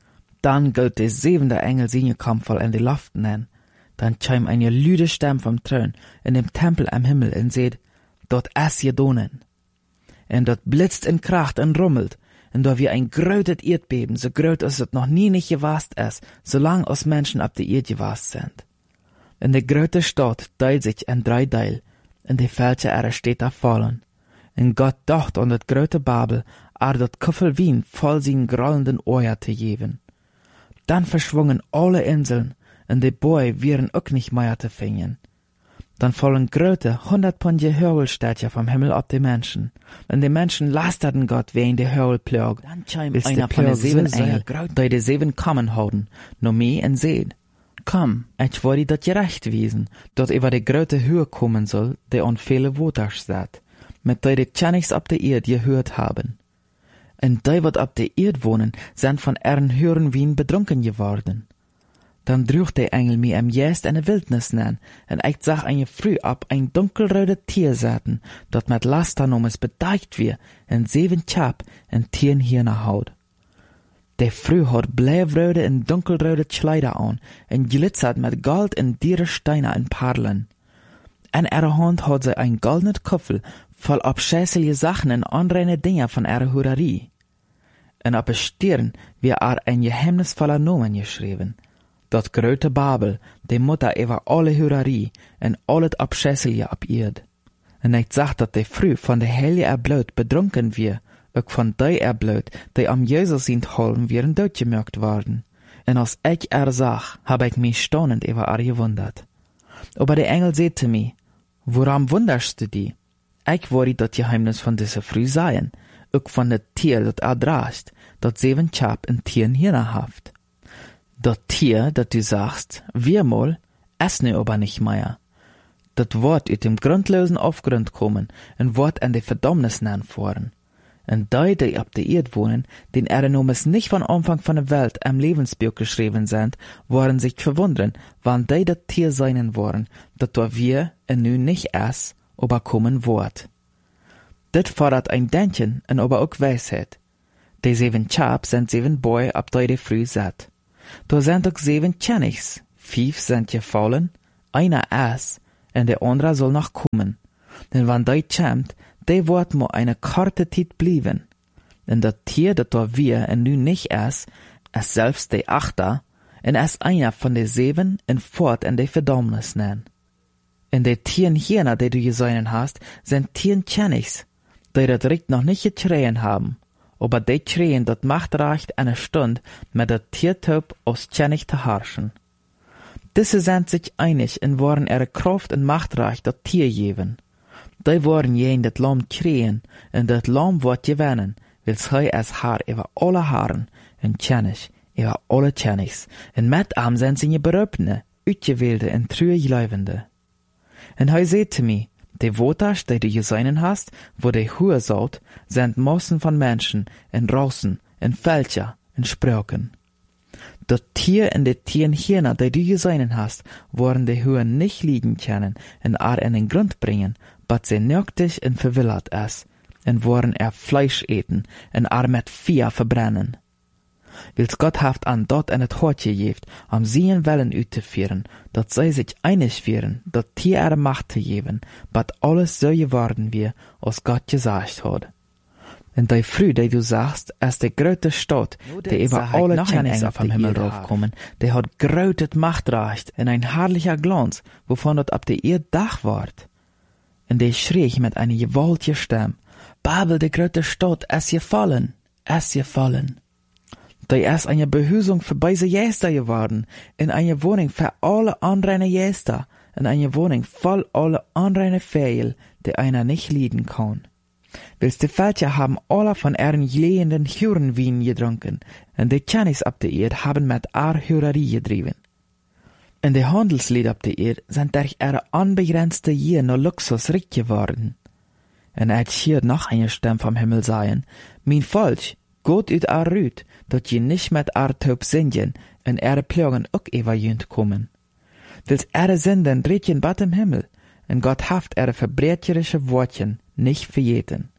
Dann geht der 7. Engel seine Kampfvoll in die Luft nennen. Dann scheim eine lüde Stimme vom Thron in dem Tempel am Himmel en seht, dort es gedonen. En dort blitzt en kracht en rummelt, en da wie ein grötet Erdbeben, so gröt als es noch nie nicht gewast ist, solang als Menschen ab der Erd gewast sind. En de gröte Stadt teilt sich in 3 Teil, en de Fälscher steht da fallen. En Gott dacht an dat gröte Babel, dat Kuffel Wien voll sin grollenden Ohr te geben. Dann verschwungen alle Inseln, en de Boy wären auch nicht mehr te finden. Dann fallen gröte 100 Pondje Hörwelstädtja vom Himmel ab die Menschen. En die Menschen lasterten Gott wegen der Hörwelplög, bis einer von de 7 Engel, die de 7 kommen houden, no me en seed. Komm, ich wollte dat gerecht wiesen, dat über de gröte Höhe kommen soll, die an viele Woters sat, mit die Tschenigs ab der Erd gehört haben. En die wat ab der Erd wohnen, sind von ihren Hören Wien betrunken geworden. Dann droeg der Engel mir am Jest eine Wildnis nen, en ich zag eine Früh ab ein dunkelröde Tier zaten, dat met Lasternomes bedeicht wir, en 7 Chap en 10 Hirne haut. Der Früh hat blävröde en dunkelröde Kleider an, en glitzert met Gold en diere Steine en Perlen. En ihre Hand hat sie ein goldenes Köffel, voll abschäßige Sachen en anreine Dinge von ihrer Hurerie. En op de Stirn wie ein geheimnisvoller Nomen geschrieben. Dat grote Babel, die Mutter über alle Hurerie en al het abschäßige ab Erd. En ich zag dat de Früh von der Heilige Blut bedrunken wir, ook von die Blut, die am Jesus sind holen, wären doodgemerkt worden. En als ich sag, hab ich mich staunend über gewundert. Aber der Engel sagte mir, woran wunderst du die? Ich wollte dat Geheimnis von dieser Früh sein, ook von der Tier, dat draagt, dat 7 Chap en 10 Hirne haft. Dat Tier, dat du sagst, wir mal, es ne aber nicht mehr. Dat Wort uit dem grundlosen Aufgrund kommen, en Wort an de Verdammnis nennen voren. En die ab der Erd wohnen, den Nomes nicht von Anfang von der Welt am Lebensbuch geschrieben sind, waren sich verwundern, wann die dat Tier seinen waren, dat da wir en nu nicht es, aber kommen Wort. Dit fordert ein Denken en aber auch Weisheit. Die 7 Chap sind 7 Boy ab de früh zat. Da sind ook 7 Tjenigs. 5 sind gefallen, einer ist, und der andere soll noch kommen. Denn wenn die kommt, die wird mo eine korte Zeit blieben. Und das Tier, das da wir und nu nicht ist selbst die 8, und ist einer von den 7 und fort in die Verdammnis nennen. Und die 10 Hühner, die du gesehen hast, sind 10 Tjenigs, die das Recht noch nicht geschrien haben. Aber die schreien das Machtrecht eine Stunde mit der Tiertyp aus Tjenig zu herrschen. Diese sind sich einig und wollen ihre Kraft und Machtrecht das Tier geben. Die wollen jen das Lamm schreien, und das Lamm wird gewinnen, weil sie es Haar über alle Haaren und Tjenig über alle Tjenigs. Und mit ihm sind sie Berübne, Utgewählte und true Gläubende. Und er sagte mir, die Wotas, die du gesehen hast, wo die Hure saut, sind Massen von Menschen, in Rossen, in Fälscher, in Spröken. Das Tier und die 10 Hühner, die du gesehen hast, wollen die Hure nicht liegen können, und in den Grund bringen, but sie nöchtig und verwillert es, und wollen Fleisch eten, und mit Feuer verbrennen. Wils Gott haft an dort en het Hort gegeft, sie Wellen uitzuführen, dat zij sich einig wären, dat Tier ihre Macht zu geben, bat alles so geworden wie, als Gott gesagt hat. Und die Früh, die du sagst, ist die größte Stadt, die über alle Tjenings vom Himmel raufkommen, die hat größtes Machtrecht und ein herrlicher Glanz, wovon dort ab der Erde Dach ward. Und die schrie mit einer gewaltigen Stimme, Babel, die größte Stadt, ist gefallen, ist gefallen. Die ist eine Behüsung für beide Jäster geworden, in eine Wohnung für alle anderen Jäster, in eine Wohnung voll alle anderen Fehl, die einer nicht leiden kann. Wils die Völker haben alle von ihren glühenden Hurenwein getrunken, und die Tjenis ab der Erde haben mit Hurerie getrieben. Und die Handelslieder ab der Erde sind durch ihre unbegrenzte Gier nur Luxus reich geworden. Und hier noch eine Stimme vom Himmel sagen, mein Volk, Gott ut Rüt, dat je nicht mit Taub singen, und Plagen auch überjünd kommen. Wils Sünden reden bat im Himmel, und Gott haft verbrecherische Wortchen nicht verjeten.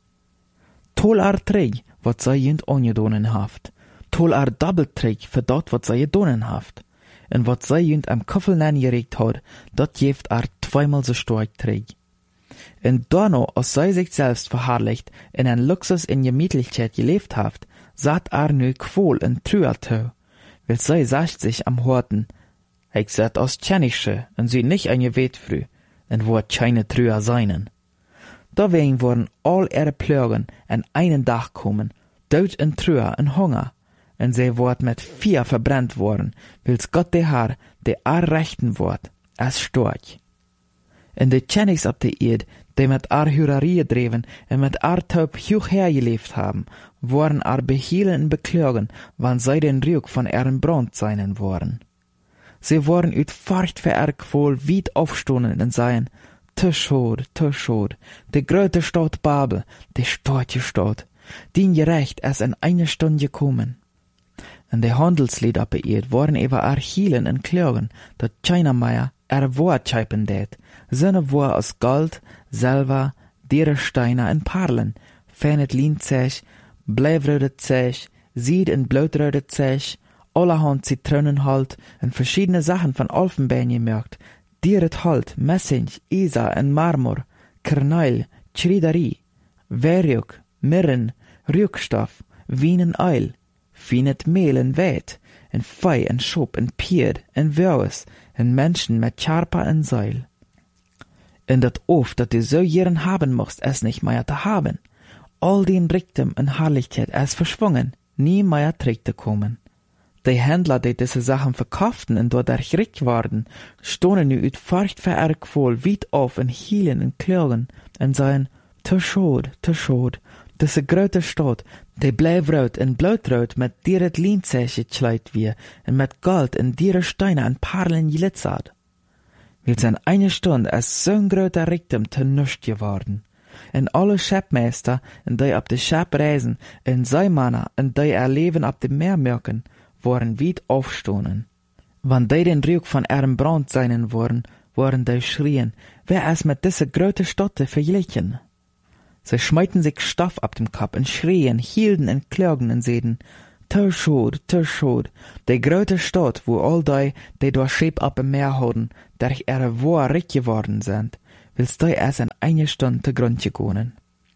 Tol Träg, wat sei jünd ongedonen haft. Tol Doppelträg für dort, wat sei gedonen haft. Und wat sei jünd am Koffel geregt hat, dat jeft zweimal so stark träg. Und Donno, als sei sich selbst verherrlicht, in ein Luxus in Gemütlichkeit gelebt haft, saht nu quol und trüertö, weil sei sagt sich am Horten, ich sat aus Tjenische, und sie nicht ein Gebet früh, und wo keine Trüer seinen. Dawein wurden all ihre Plögen an einen Dach kommen, Tod und Trüer und Hunger, und sie wurden mit Feuer verbrennt worden, wils Gott der Herr, der rechten wort, als Storch. Und die Tjenigs ab der Erde, die mit Hurerie dreven und mit Taub hoch hergelebt haben, wurden behielen und beklagen, wann sie den Rück von ihrem Brand seinen worden. Sie wurden ut Furcht für Qual weit aufstonden und seien, Tischhod, die größte Stadt Babel, die starke Stadt, die gerecht erst in eine Stunde gekommen. Und die Handelslieder ab der Erde wurden über hielen und klagen, dat China Wort scheipen det, seine Wort aus Gold, Silber, Dierensteine und Perlen, fenet Linzech, bleifröde Zech, Sied und blautröde Zech, allerhand Zitronenhalt und verschiedene Sachen von Elfenbein gemerkt, Dieret Halt, Messing, Isa und Marmor, Karneil, Schriederie, Werjuk, Mirren, Rückstoff, Wien und Eil, Fienet Mehl und Wet, und Fei und Schop und Pied und Wöres, und Menschen mit Charpa und Seil. Und dat oft, dat du so jeren haben musst, es nicht mehr zu haben. All den Reichtum und Herrlichkeit es verschwungen, nie mehr zu kommen. Die Händler, die diese Sachen verkauften und dadurch reich waren, stohnen nu ut Furcht für Qual weit auf und hielen und klagen und sagen, te schod, diese große Stadt, die bleifrot und blautrot mit dieret Linzäche geschleit wie und mit Gold und diere Steine und Perlen glitzert. Wils in eine Stunde es so'n großer Reichtum zu nichts geworden. Und alle Schäppmeister, und die ab de Schäpp reisen, und Seemanner, und die Leben ab dem Meer merken, waren weit aufstohnen. Wann die den Rück von ihrem Brand seinen waren die schrien, wer es mit dieser großen Stadt verglichen? Sie schmeiten sich Stoff ab dem Kopf und schrien, hielden und klagen und seden, Terschod, die grote Stadt, wo all die durch Schip ab im Meer houden, durch ihre Wohr rich geworden sind, willst die erst in eine Stunde te Grunde gehen.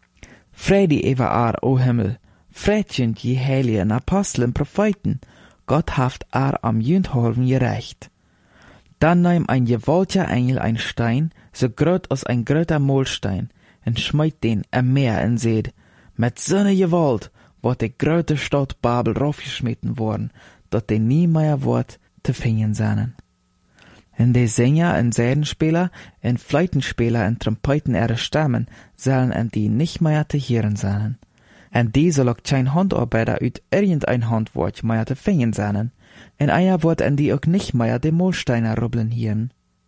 Fredi über o Himmel, Fredchen die Heiligen Aposteln, Propheten, Gott haft am Jündholven gerecht. Dann nahm ein gewaltiger Engel ein Stein, so groß als ein gröter Mohlstein, und schmeit den am Meer und seht, mit so ne Gewalt wird die grote Stadt Babel raufgeschmitten worden, dat die nie mehr wird te finden seinen. Und die Sänger und Sädenspieler und Fleitenspieler und Trompeten ihre Stimmen sollen an die nicht mehr te hören sein. Und die soll auch kein Handarbeiter uit irgendein Handwerk mehr te finden sein. Und einer wird an die auch nicht mehr die Mohlsteine rubbeln hören.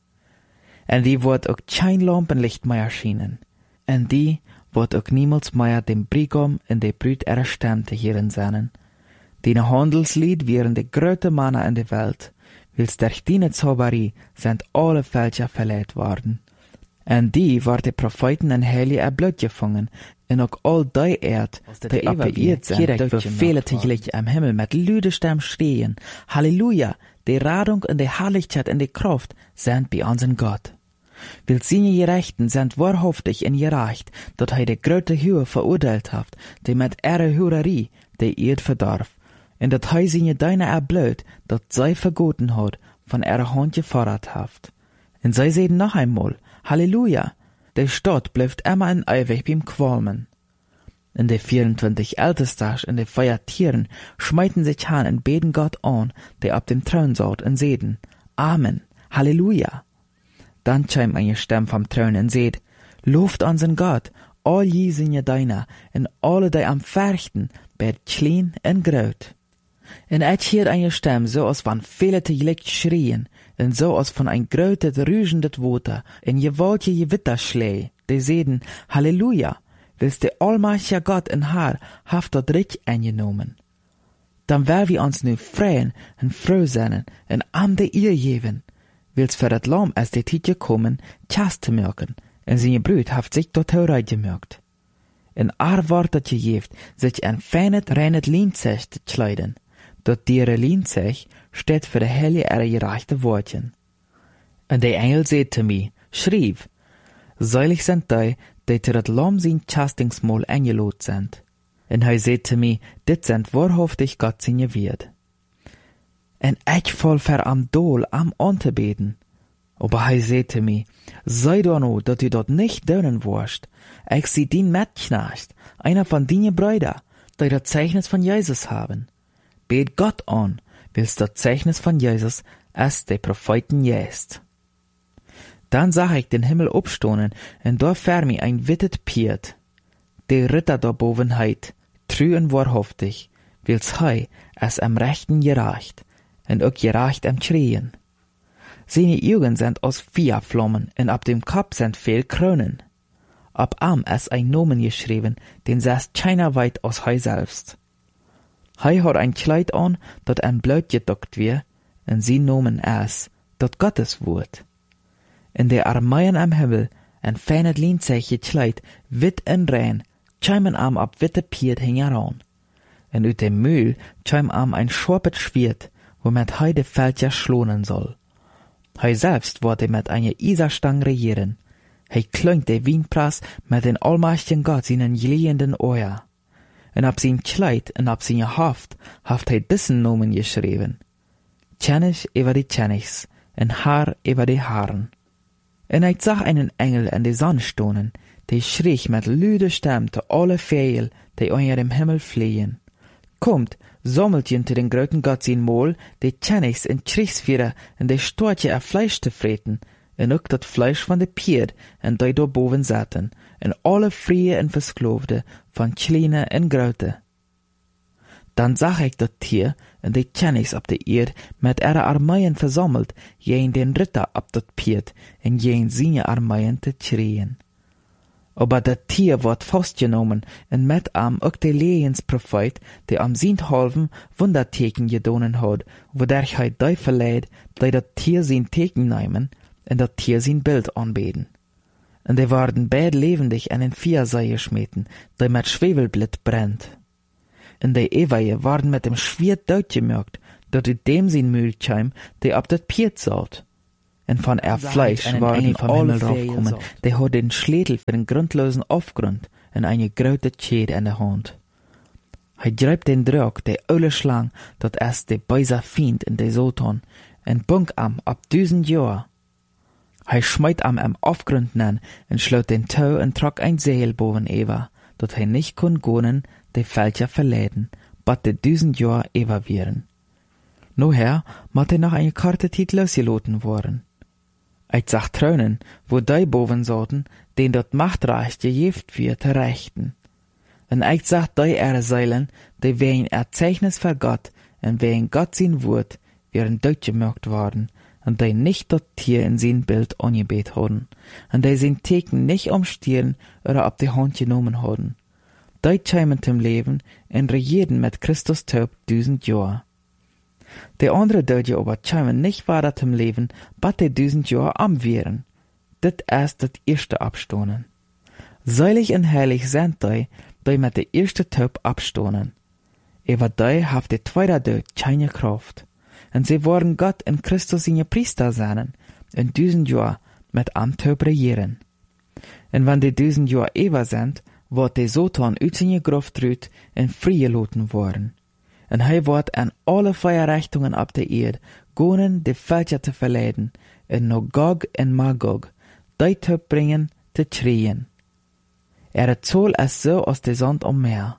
Und die wird auch kein Lampenlicht mehr schienen. Und die wird auch niemals mehr dem Brigam in de Brüd ihrer Stimme te hören sein. Die Handelslied wären die größte Männer in der Welt, wils durch die Zauberie sind alle Völker verleiht worden. Und die war die Propheten en Heilige erblut gefangen, en ook all die Erd, die appeïert sind, durch bevele tegelijk am Himmel mit lüde Stem schreien, Halleluja, die Radung und die Herrlichkeit und die Kraft sind bei unseren Gott. Will seine Gerechten sind wahrhaftig in gerecht, dat die grote Höhe verurteilt haft, die mit ihrer Hurerie die Erd verdarf, en dat seine Deine erblut, dat sei vergoten hat, von ihrer Hand gefordert haft. En sie sehen noch einmal, Halleluja, die Stadt bleibt immer in ewig beim Qualmen. In die 24 Ältestag und die 4 Tieren schmeiten sich an und beten Gott an, der ab dem Thron saut und seden, Amen, Halleluja. Dann scheint eine Stimme vom Thron und seht, Lobt unseren Gott, all je seine Deiner, und alle die am Färchten, bet klein und groot. Und ich hielt eine Stimme, so als van viele tegelijk schrien, und so als von ein grötet, rügendet Water, in gewaltige Gewitterschlee, die seden, Halleluja, willst der allmächtige Gott in Haar, haft dat Recht eingenommen. Dann wer wir uns nu freuen und froh sein, und am de ihr geben, willst für dat Lamm als die Tietje kommen, Chast zu merken, und seine Brüd haft sich dort hereingemerkt. In Wort dat je geeft, sich ein feines, reines Lienzech zu kleiden. Dat diere Lienzech steht für de Heilige ihre gerechte Wortchen. Und der Engel sagte mir, schrieb, seilig sind die zu dat Lamm sein Chastingsmahl eingelot sind. Und er sagte mir, dit sind wahrhaftig Gott seine Wird. Und ich voll für am Dol am anzubeten. Aber er sagte mir, sei doch nur, dass du dort nicht dönen wirst. Ich sieh den Mitknecht, einer von deinen Brüder, die das Zeichnis von Jesus haben. Bet Gott an, willst das Zeichnis von Jesus, als die Propheten jest. Dann sah ich den Himmel abstoßen, und da vor mir ein wittet Piet. Der Ritter da boven heit, trü und wahrhaftig, wils hei es am Rechten gerecht, und auch gerecht am Schrien. Seine Augen sind aus Feuerflammen, und ab dem Kopf sind viel Kronen. Ab am es ein Nomen geschrieben, den saß keiner weit aus hei selbst. Hei hat ein Kleid an, dat ein Blut gedockt wir, und sie Nomen es, dat Gottes Wort. In der Armeien am Himmel, ein feines Lienzech gekleid, wit en rein, cheimen am ab witte Piet hingeran. Und ut dem Mühl cheim am ein scharpet Schwert, womit hei de Völker schlonen soll. Hei selbst wollte mit einer Iserstang regieren. Hei klöngt de Wienprass mit den allmächtigen Gott seinen glühenden Euer. Und ab sein Kleid und ab seine Haft hei diesen Nomen geschrieben. Tschenich über die Tschenichs, und Haar über die Haaren. Und ich sah einen Engel in die Sonne stohnen, die schrie mit lüder Stimme zu alle Vögel, die unter dem Himmel fliehen. Kommt, sammelt ihn zu den großen Gott sein Mahl, die Tschenichs in Kriegsführer und die Storche auf Fleisch zu freten, und auch das Fleisch von de Pier, und die da boven satten, und alle Frie und Versklovde, von Kleine und Grote. Dann sah ich das Tier und die Tschenichs ab der Erde mit ihrer Armeien versammelt, jen den Ritter ab das Pier, und jen seine Armeien zu schrien. Aber das Tier wird festgenommen, und mit am auch der Lehens-Prophet, der am Sinthalven Wunderteken gedonen hat, wodurch er die verleiht, die das Tier sein Teken nehmen, und das Tier sein Bild anbeten. En die worden beid levendig en in Viersei geschmeten, die met Schwefelblit brennt. En die Eweie worden met dem Schwert doodgemerkt, dat uit dem zijn Mühl kwam, die op dat Piet zat. En van Fleisch waren alle raufgekommen, die had den Schädel für den grundlosen Aufgrund en eine grote Tjede in der Hand. Hij grijpt den Drog, die oude Schlang, dat es de böse Fiend in de Satan, en bunk am ab 1000 Jahr. Hij schmeit am Aufgrund nen, en sloot den Touw en trok ein Seil boven Eva, dat hij nicht kon gonen, de Fälscher verleiden, bat de 1000 Jahr Eva wieren. Noher mat hij noch eine Karte Tiet losgeloten worden. Ich sag Traunen, wo die boven sollten, den dort Machtreich gejeft wird, te rechten. En ich sag die Seilen, die wegen Erzeichnis für Gott, en wegen Gott sein Wort, wären durchgemerkt worden, en die nicht dort Tier in sein Bild angebet haben, en die sein Teken nicht umstieren oder ab die Hand genommen haben. Die kämen zum Leben en regieren mit Christus Taub 1000 Jahre. Die andere Deutsche aber kämen nicht weiter zum Leben, bat die 1000 Jahre am wären. Dit ist das erste Abstonen. Seilig und heilig sind die mit der erste Taub abstonen. Aber die haft die zweite Tod keine Kraft. Und sie wollen Gott in Christus seine Priester sein, in 1000 Jahre mit am Taub regieren. Und wenn die 1000 Jahre Eva sind, wird die Satan uit seine Gruft rüt en freigelaten worden. En hij wordt aan alle Feierrichtungen op de Erde gonen de Völker te verleiden, en no Gog en Magog, die te bringen te schreien. Het Zoll is zo als de Sand om Meer.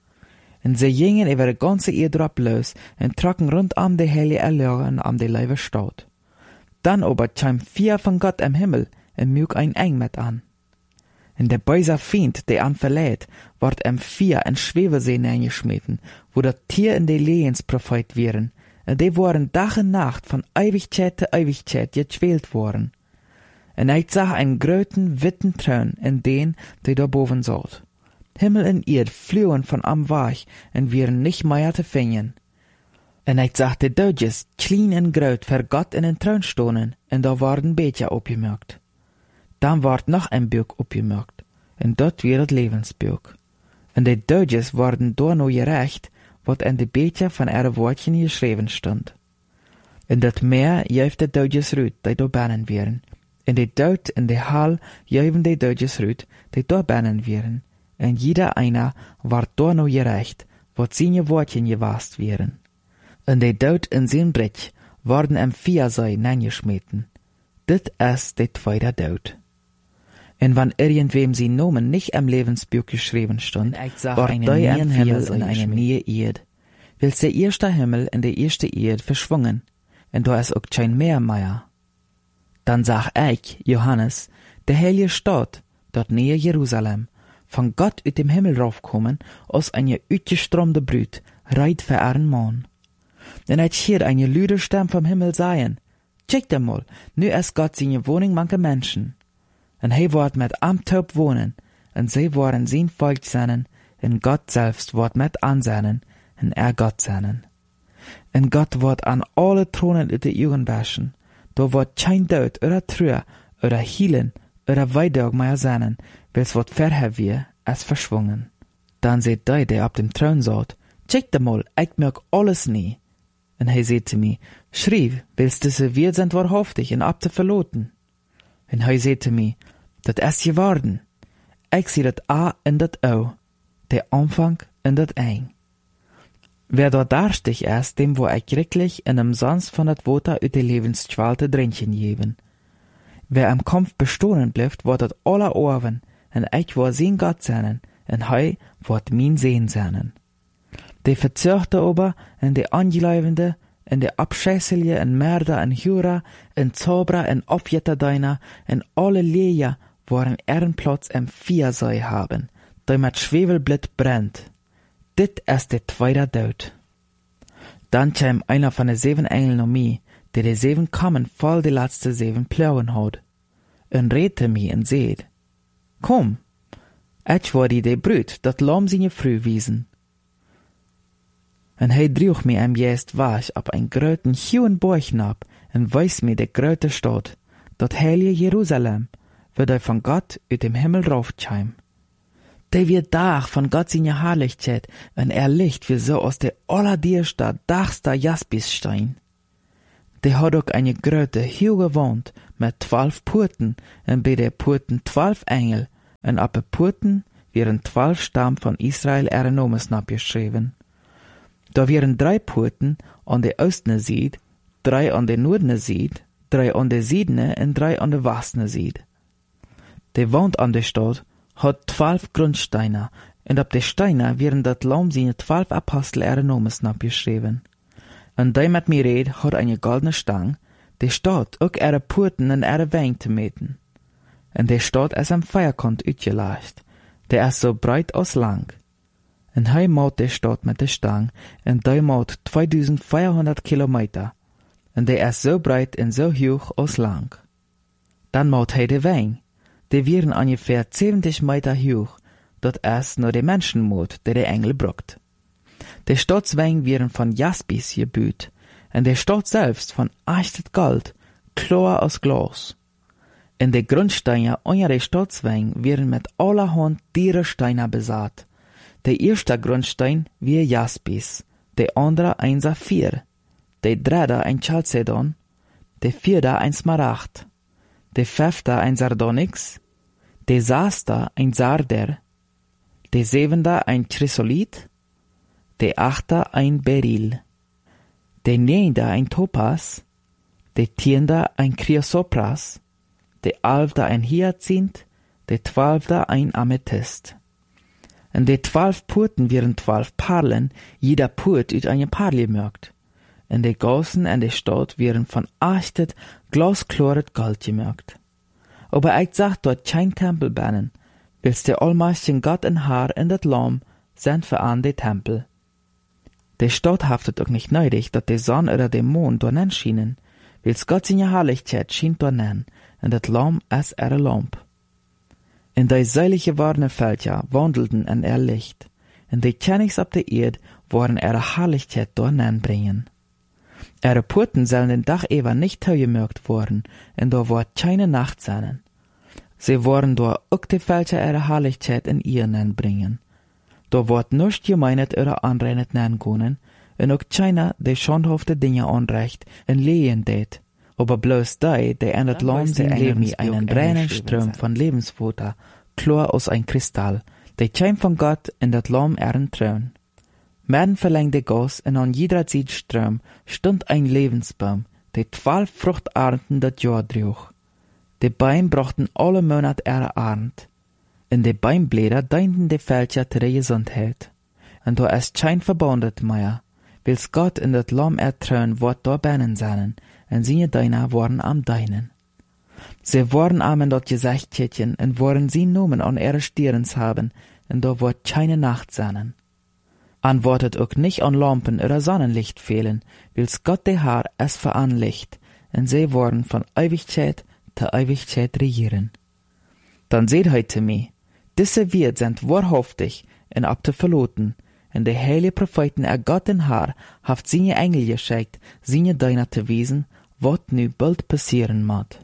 En ze gingen over de ganze Erde op los en trokken rondom de heilige Erlöre en om de Leibe Stadt. Dan aber kwam 4 van God im Himmel en muik ein Eng met an. En der böse Fiend, der an verleiht, ward 4 in Schwebesee eingeschmeten, wo das Tier in de Lehens Prophet wären, und die waren Tag und Nacht von Ewigkeit zu Ewigkeit gequält worden. En ich sah einen gröten, witten Thron in den, der da boven saß. Himmel und Erd flohen von am Weich und wären nicht mehr zu finden. En ich sah die Dodges, klein und groot, für Gott in den Thron stonen, und da waren Becher aufgemerkt. Dan ward noch ein Buch opgemerkt, en dat weer het levensbuch. En de Dodges worden door no gerecht, wat in de Becher van ihre Wortchen geschreven stond. En dat meer juift de Dodges ruut, die door bannen wären. En de Dood in de Hal juiven de Dodges ruut, die door bannen wären. En jeder einer ward door no gerecht, wat seine Wortchen gewast wären. En de Dood in zijn Brich worden 4 sei neingeschmeten. Dit is de tweede Dood. En wann irgendwem sie Nomen nicht im Lebensbuch geschrieben stund, war ein neuen Himmel und eine neue Erde. Wils der erste Himmel und der erste Erde verschwungen, und da ist auch kein mehr. Dann sag ich, Johannes, der heilige Stadt, dort nähe Jerusalem, von Gott uit dem Himmel raufkommen, aus eine uitgestromde Brut, reit für ihren Mann. Und ich hier eine lüde Stimme vom Himmel sagen, check dir mal, nu ist Gott seine Wohnung manche Menschen. En hij wordt met am Taub wohnen, en zij worden zijn Volk zijn, en Gott selbst wordt met aanzenden, en Gott zijn. En Gott wordt aan alle Thronen uit de Augen waschen, da wordt kein Dood, oder Trauer, oder Hielen, oder Weidog mehr sein, wils wordt verher wir, als verschwungen. Dan seht die op dem Thron saß, check de mal, ich merk alles nie. En hij seht zu mir, schrieb, wils diese wir sind wahrhaftig en ab te verloten. En hij zei te mij, dat is geworden. Ik zie dat A en dat O, der Anfang en dat Eng. Wer dort darstig ist, dem wo ich wirklich in einem Sons von dat Water uit de Lebensschwalte drinchen geben. Wer am Kampf bestohlen bleibt, wird dat aller Ohren, en ich war sein Gott sein, en hij wird mein Sehen sein. Die Verzörte aber, en die Angeleibende, en de Abscheißelje, en Mörder, en Jura, en Zauberer, en Aufjetterdeiner, en alle Leer waren ihren Platz im Viersei haben, der mit Schwefelblit brennt. Dit ist der zweite Tod. Dann kam einer von den 7 Engeln um mich, der die 7 Kammern voll die letzte 7 Plauen hat, und redte mich und seht, komm, ich war die Brut, dat Lamm seine Früh wiesen. En hij droeg mij juist weg op een groten, hohen Berg ab en wees mij de grote Stadt, dat heilige Jeruzalem, wird er von Gott uit dem Himmel raufchim. Der wird Dach von Gott seine Herrlichkeit, wenn Licht wie so aus der allerdierster, dachster Jaspisstein. Der hat auch eine große, hohe Wand mit 12 Purten, und bei der Purten 12 Engel, und ab der Purten wären 12 Stamm von Israel ihre Namen abgeschrieben. Da wären 3 Purten an der östlichen Seite, 3 an der nordlichen Seite, 3 an der südlichen und 3 an der westlichen Seite. Die Wand an der Stadt hat 12 Grundsteine, und ab der Steine wären dat Lamm seine 12 Apostel ihre Namen abgeschrieben. Und der mit mir red, hat eine goldene Stang, die steht auch ihre Purten und ihre Wänge zu meten. Und der steht als am Feierkant uitgeleicht, der ist so breit als lang. Und hij maut der Stadt mit der Stang, und der maut 2400 Kilometer. Und der ist so breit und so hoch als lang. Dann maut hij de Wänge, die wären ungefähr 70 Meter hoch, dat ist nur der Menschenmut, der Engel bruckt. Die Stadtswänge wären von Jaspis gebüht, und der Stadt selbst von echtes Gold, klar als Glas. Und die Grundsteine unter der Stadtswänge wären mit allerhand Dierensteine besaat. Der erste Grundstein wäre Jaspis, der andere ein Saphir, der dritte ein Chalcedon, der vierte ein Smaragd, der fünfte ein Sardonyx, der sechste ein Sarder, der siebente ein Chrysolith, der achte ein Beryl, der neunte ein Topaz, der 10. ein Chrysopras, der 11. ein Hyazinth, der 12. ein Amethyst. Und die 12 Purten wären 12 Perlen, jeder Purt uit eine Perle gemerkt. Und die Gassen in der Stadt wären von echtet, glasklaret Gold gemerkt. Aber ich sag dort kein Tempel bannen, weil's der allmächtigen Gott in Haar in dat Lamm sind für an die Tempel. Der Stadt haftet auch nicht nötig, dass die Sonne oder der Mond dort schienen, weil's Gott seine Herrlichkeit schien dort und dat Lamm ist ihre Lamp. In die seilige warne Völker wandelten in Licht, und die Königs ab der Erde wollen ihre Herrlichkeit dort bringen. Ihre Purten sollen den Dach ewer nicht gemerkt worden, und da wird keine Nacht sein. Sie wollen dort auch die Völker ihre Herrlichkeit in ihren bringen. Da wird nicht gemeinet oder anreinet können, und auch keiner die schandhafte Dinge anrecht in Lehen tät, aber bloß die in das Land sein Leben einen reinen Strom von Lebensfutter, klar aus ein Kristall, die käm von Gott in das Lamm ihren Thron. Mitten verlängte Gas und an jeder Seite Strom stund ein Lebensbaum, der 12 Fruchtarten das Jahr trug. Die Bäume brachten alle Monate ihre Arnd. In die Bäumblätter dienten die Völker zu der Gesundheit. Und da ist kein Verbundet mehr, weil's Gott in das Lamm ertrauen wird da beinen seinen, und seine Diener waren am Deinen. Sie waren am in dort Gesichtchen und wollen sie Nomen an ihre Stirns haben, und da wird keine Nacht sein. Antwortet auch nicht an Lampen oder Sonnenlicht fehlen, weil's Gott der Herr es veranlicht, und sie wollen von Ewigkeit zu Ewigkeit regieren. Dann seht heute mir, diese Wert sind wahrhaftig und ab zu verloten, und der heilige Propheten Gott den Herr haft seine Engel geschickt, seine Diener zu wiesen, was nu bald passieren mag.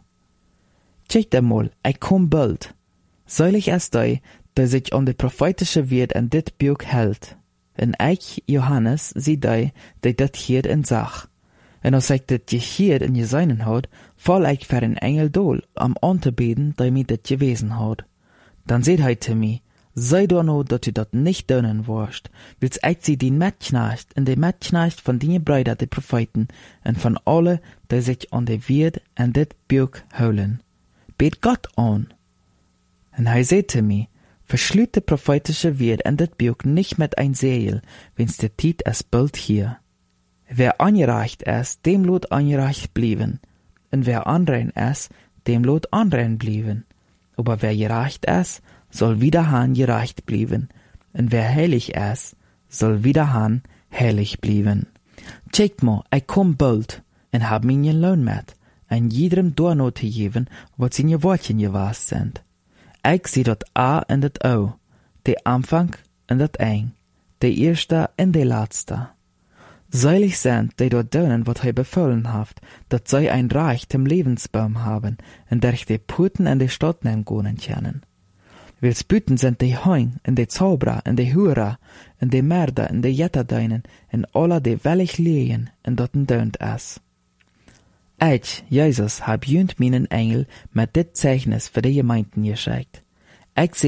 Check einmal, ich komm bald. Seilig ist der sich an die prophetische Wert in dit Buch hält. Und ich, Johannes, sie der dat hier in Sach. Und als ich dat hier in geseinen hat, fall ich für ein Engel dol, am anzubeten, der mir dat gewesen hat. Dann seht heute mir, sei doch no, dat du dat nicht dönen wirst, willst ich sie die Metknecht und die Metknecht von den Brüder, die Propheten, und von alle, die sich an die Wert in dit Buch holen. Bet Gott an. Und er sagte mir, verschlüt die prophetische Wert in dit Buch nicht mit ein Segel, wenn's der Tiet es bald hier. Wer angereicht ist, dem lot angereicht blieben, und wer anrein ist, dem lot anrein blieben. Aber wer gereicht ist, soll wieder han gereicht blieben, und wer heilig ist, soll wieder han heilig blieben. Checkt mal, ich komm bald, und hab mir Lohn mit, ein jedem Dorno zu geben, wat seine Wortchen gewast sind. Ich seh dat A und dat O, der Anfang und dat Eng, der erste und der letzte. Seilig sind, die dort dönen, wat hij befohlen haft, dat zij ein Reich zum Lebensbaum haben, in der ich die Puten in die Stadt nehmen können. Wils Büten sind die Heun, in die Zauberer, in die Hura, in die Mörder, in die Jetterdeinen, in alle die wellig lehen, in dotten dönt es. Ich, Jesus, hab jünt meinen Engel mit dit Zeichnis für die Gemeinden geschickt. Ich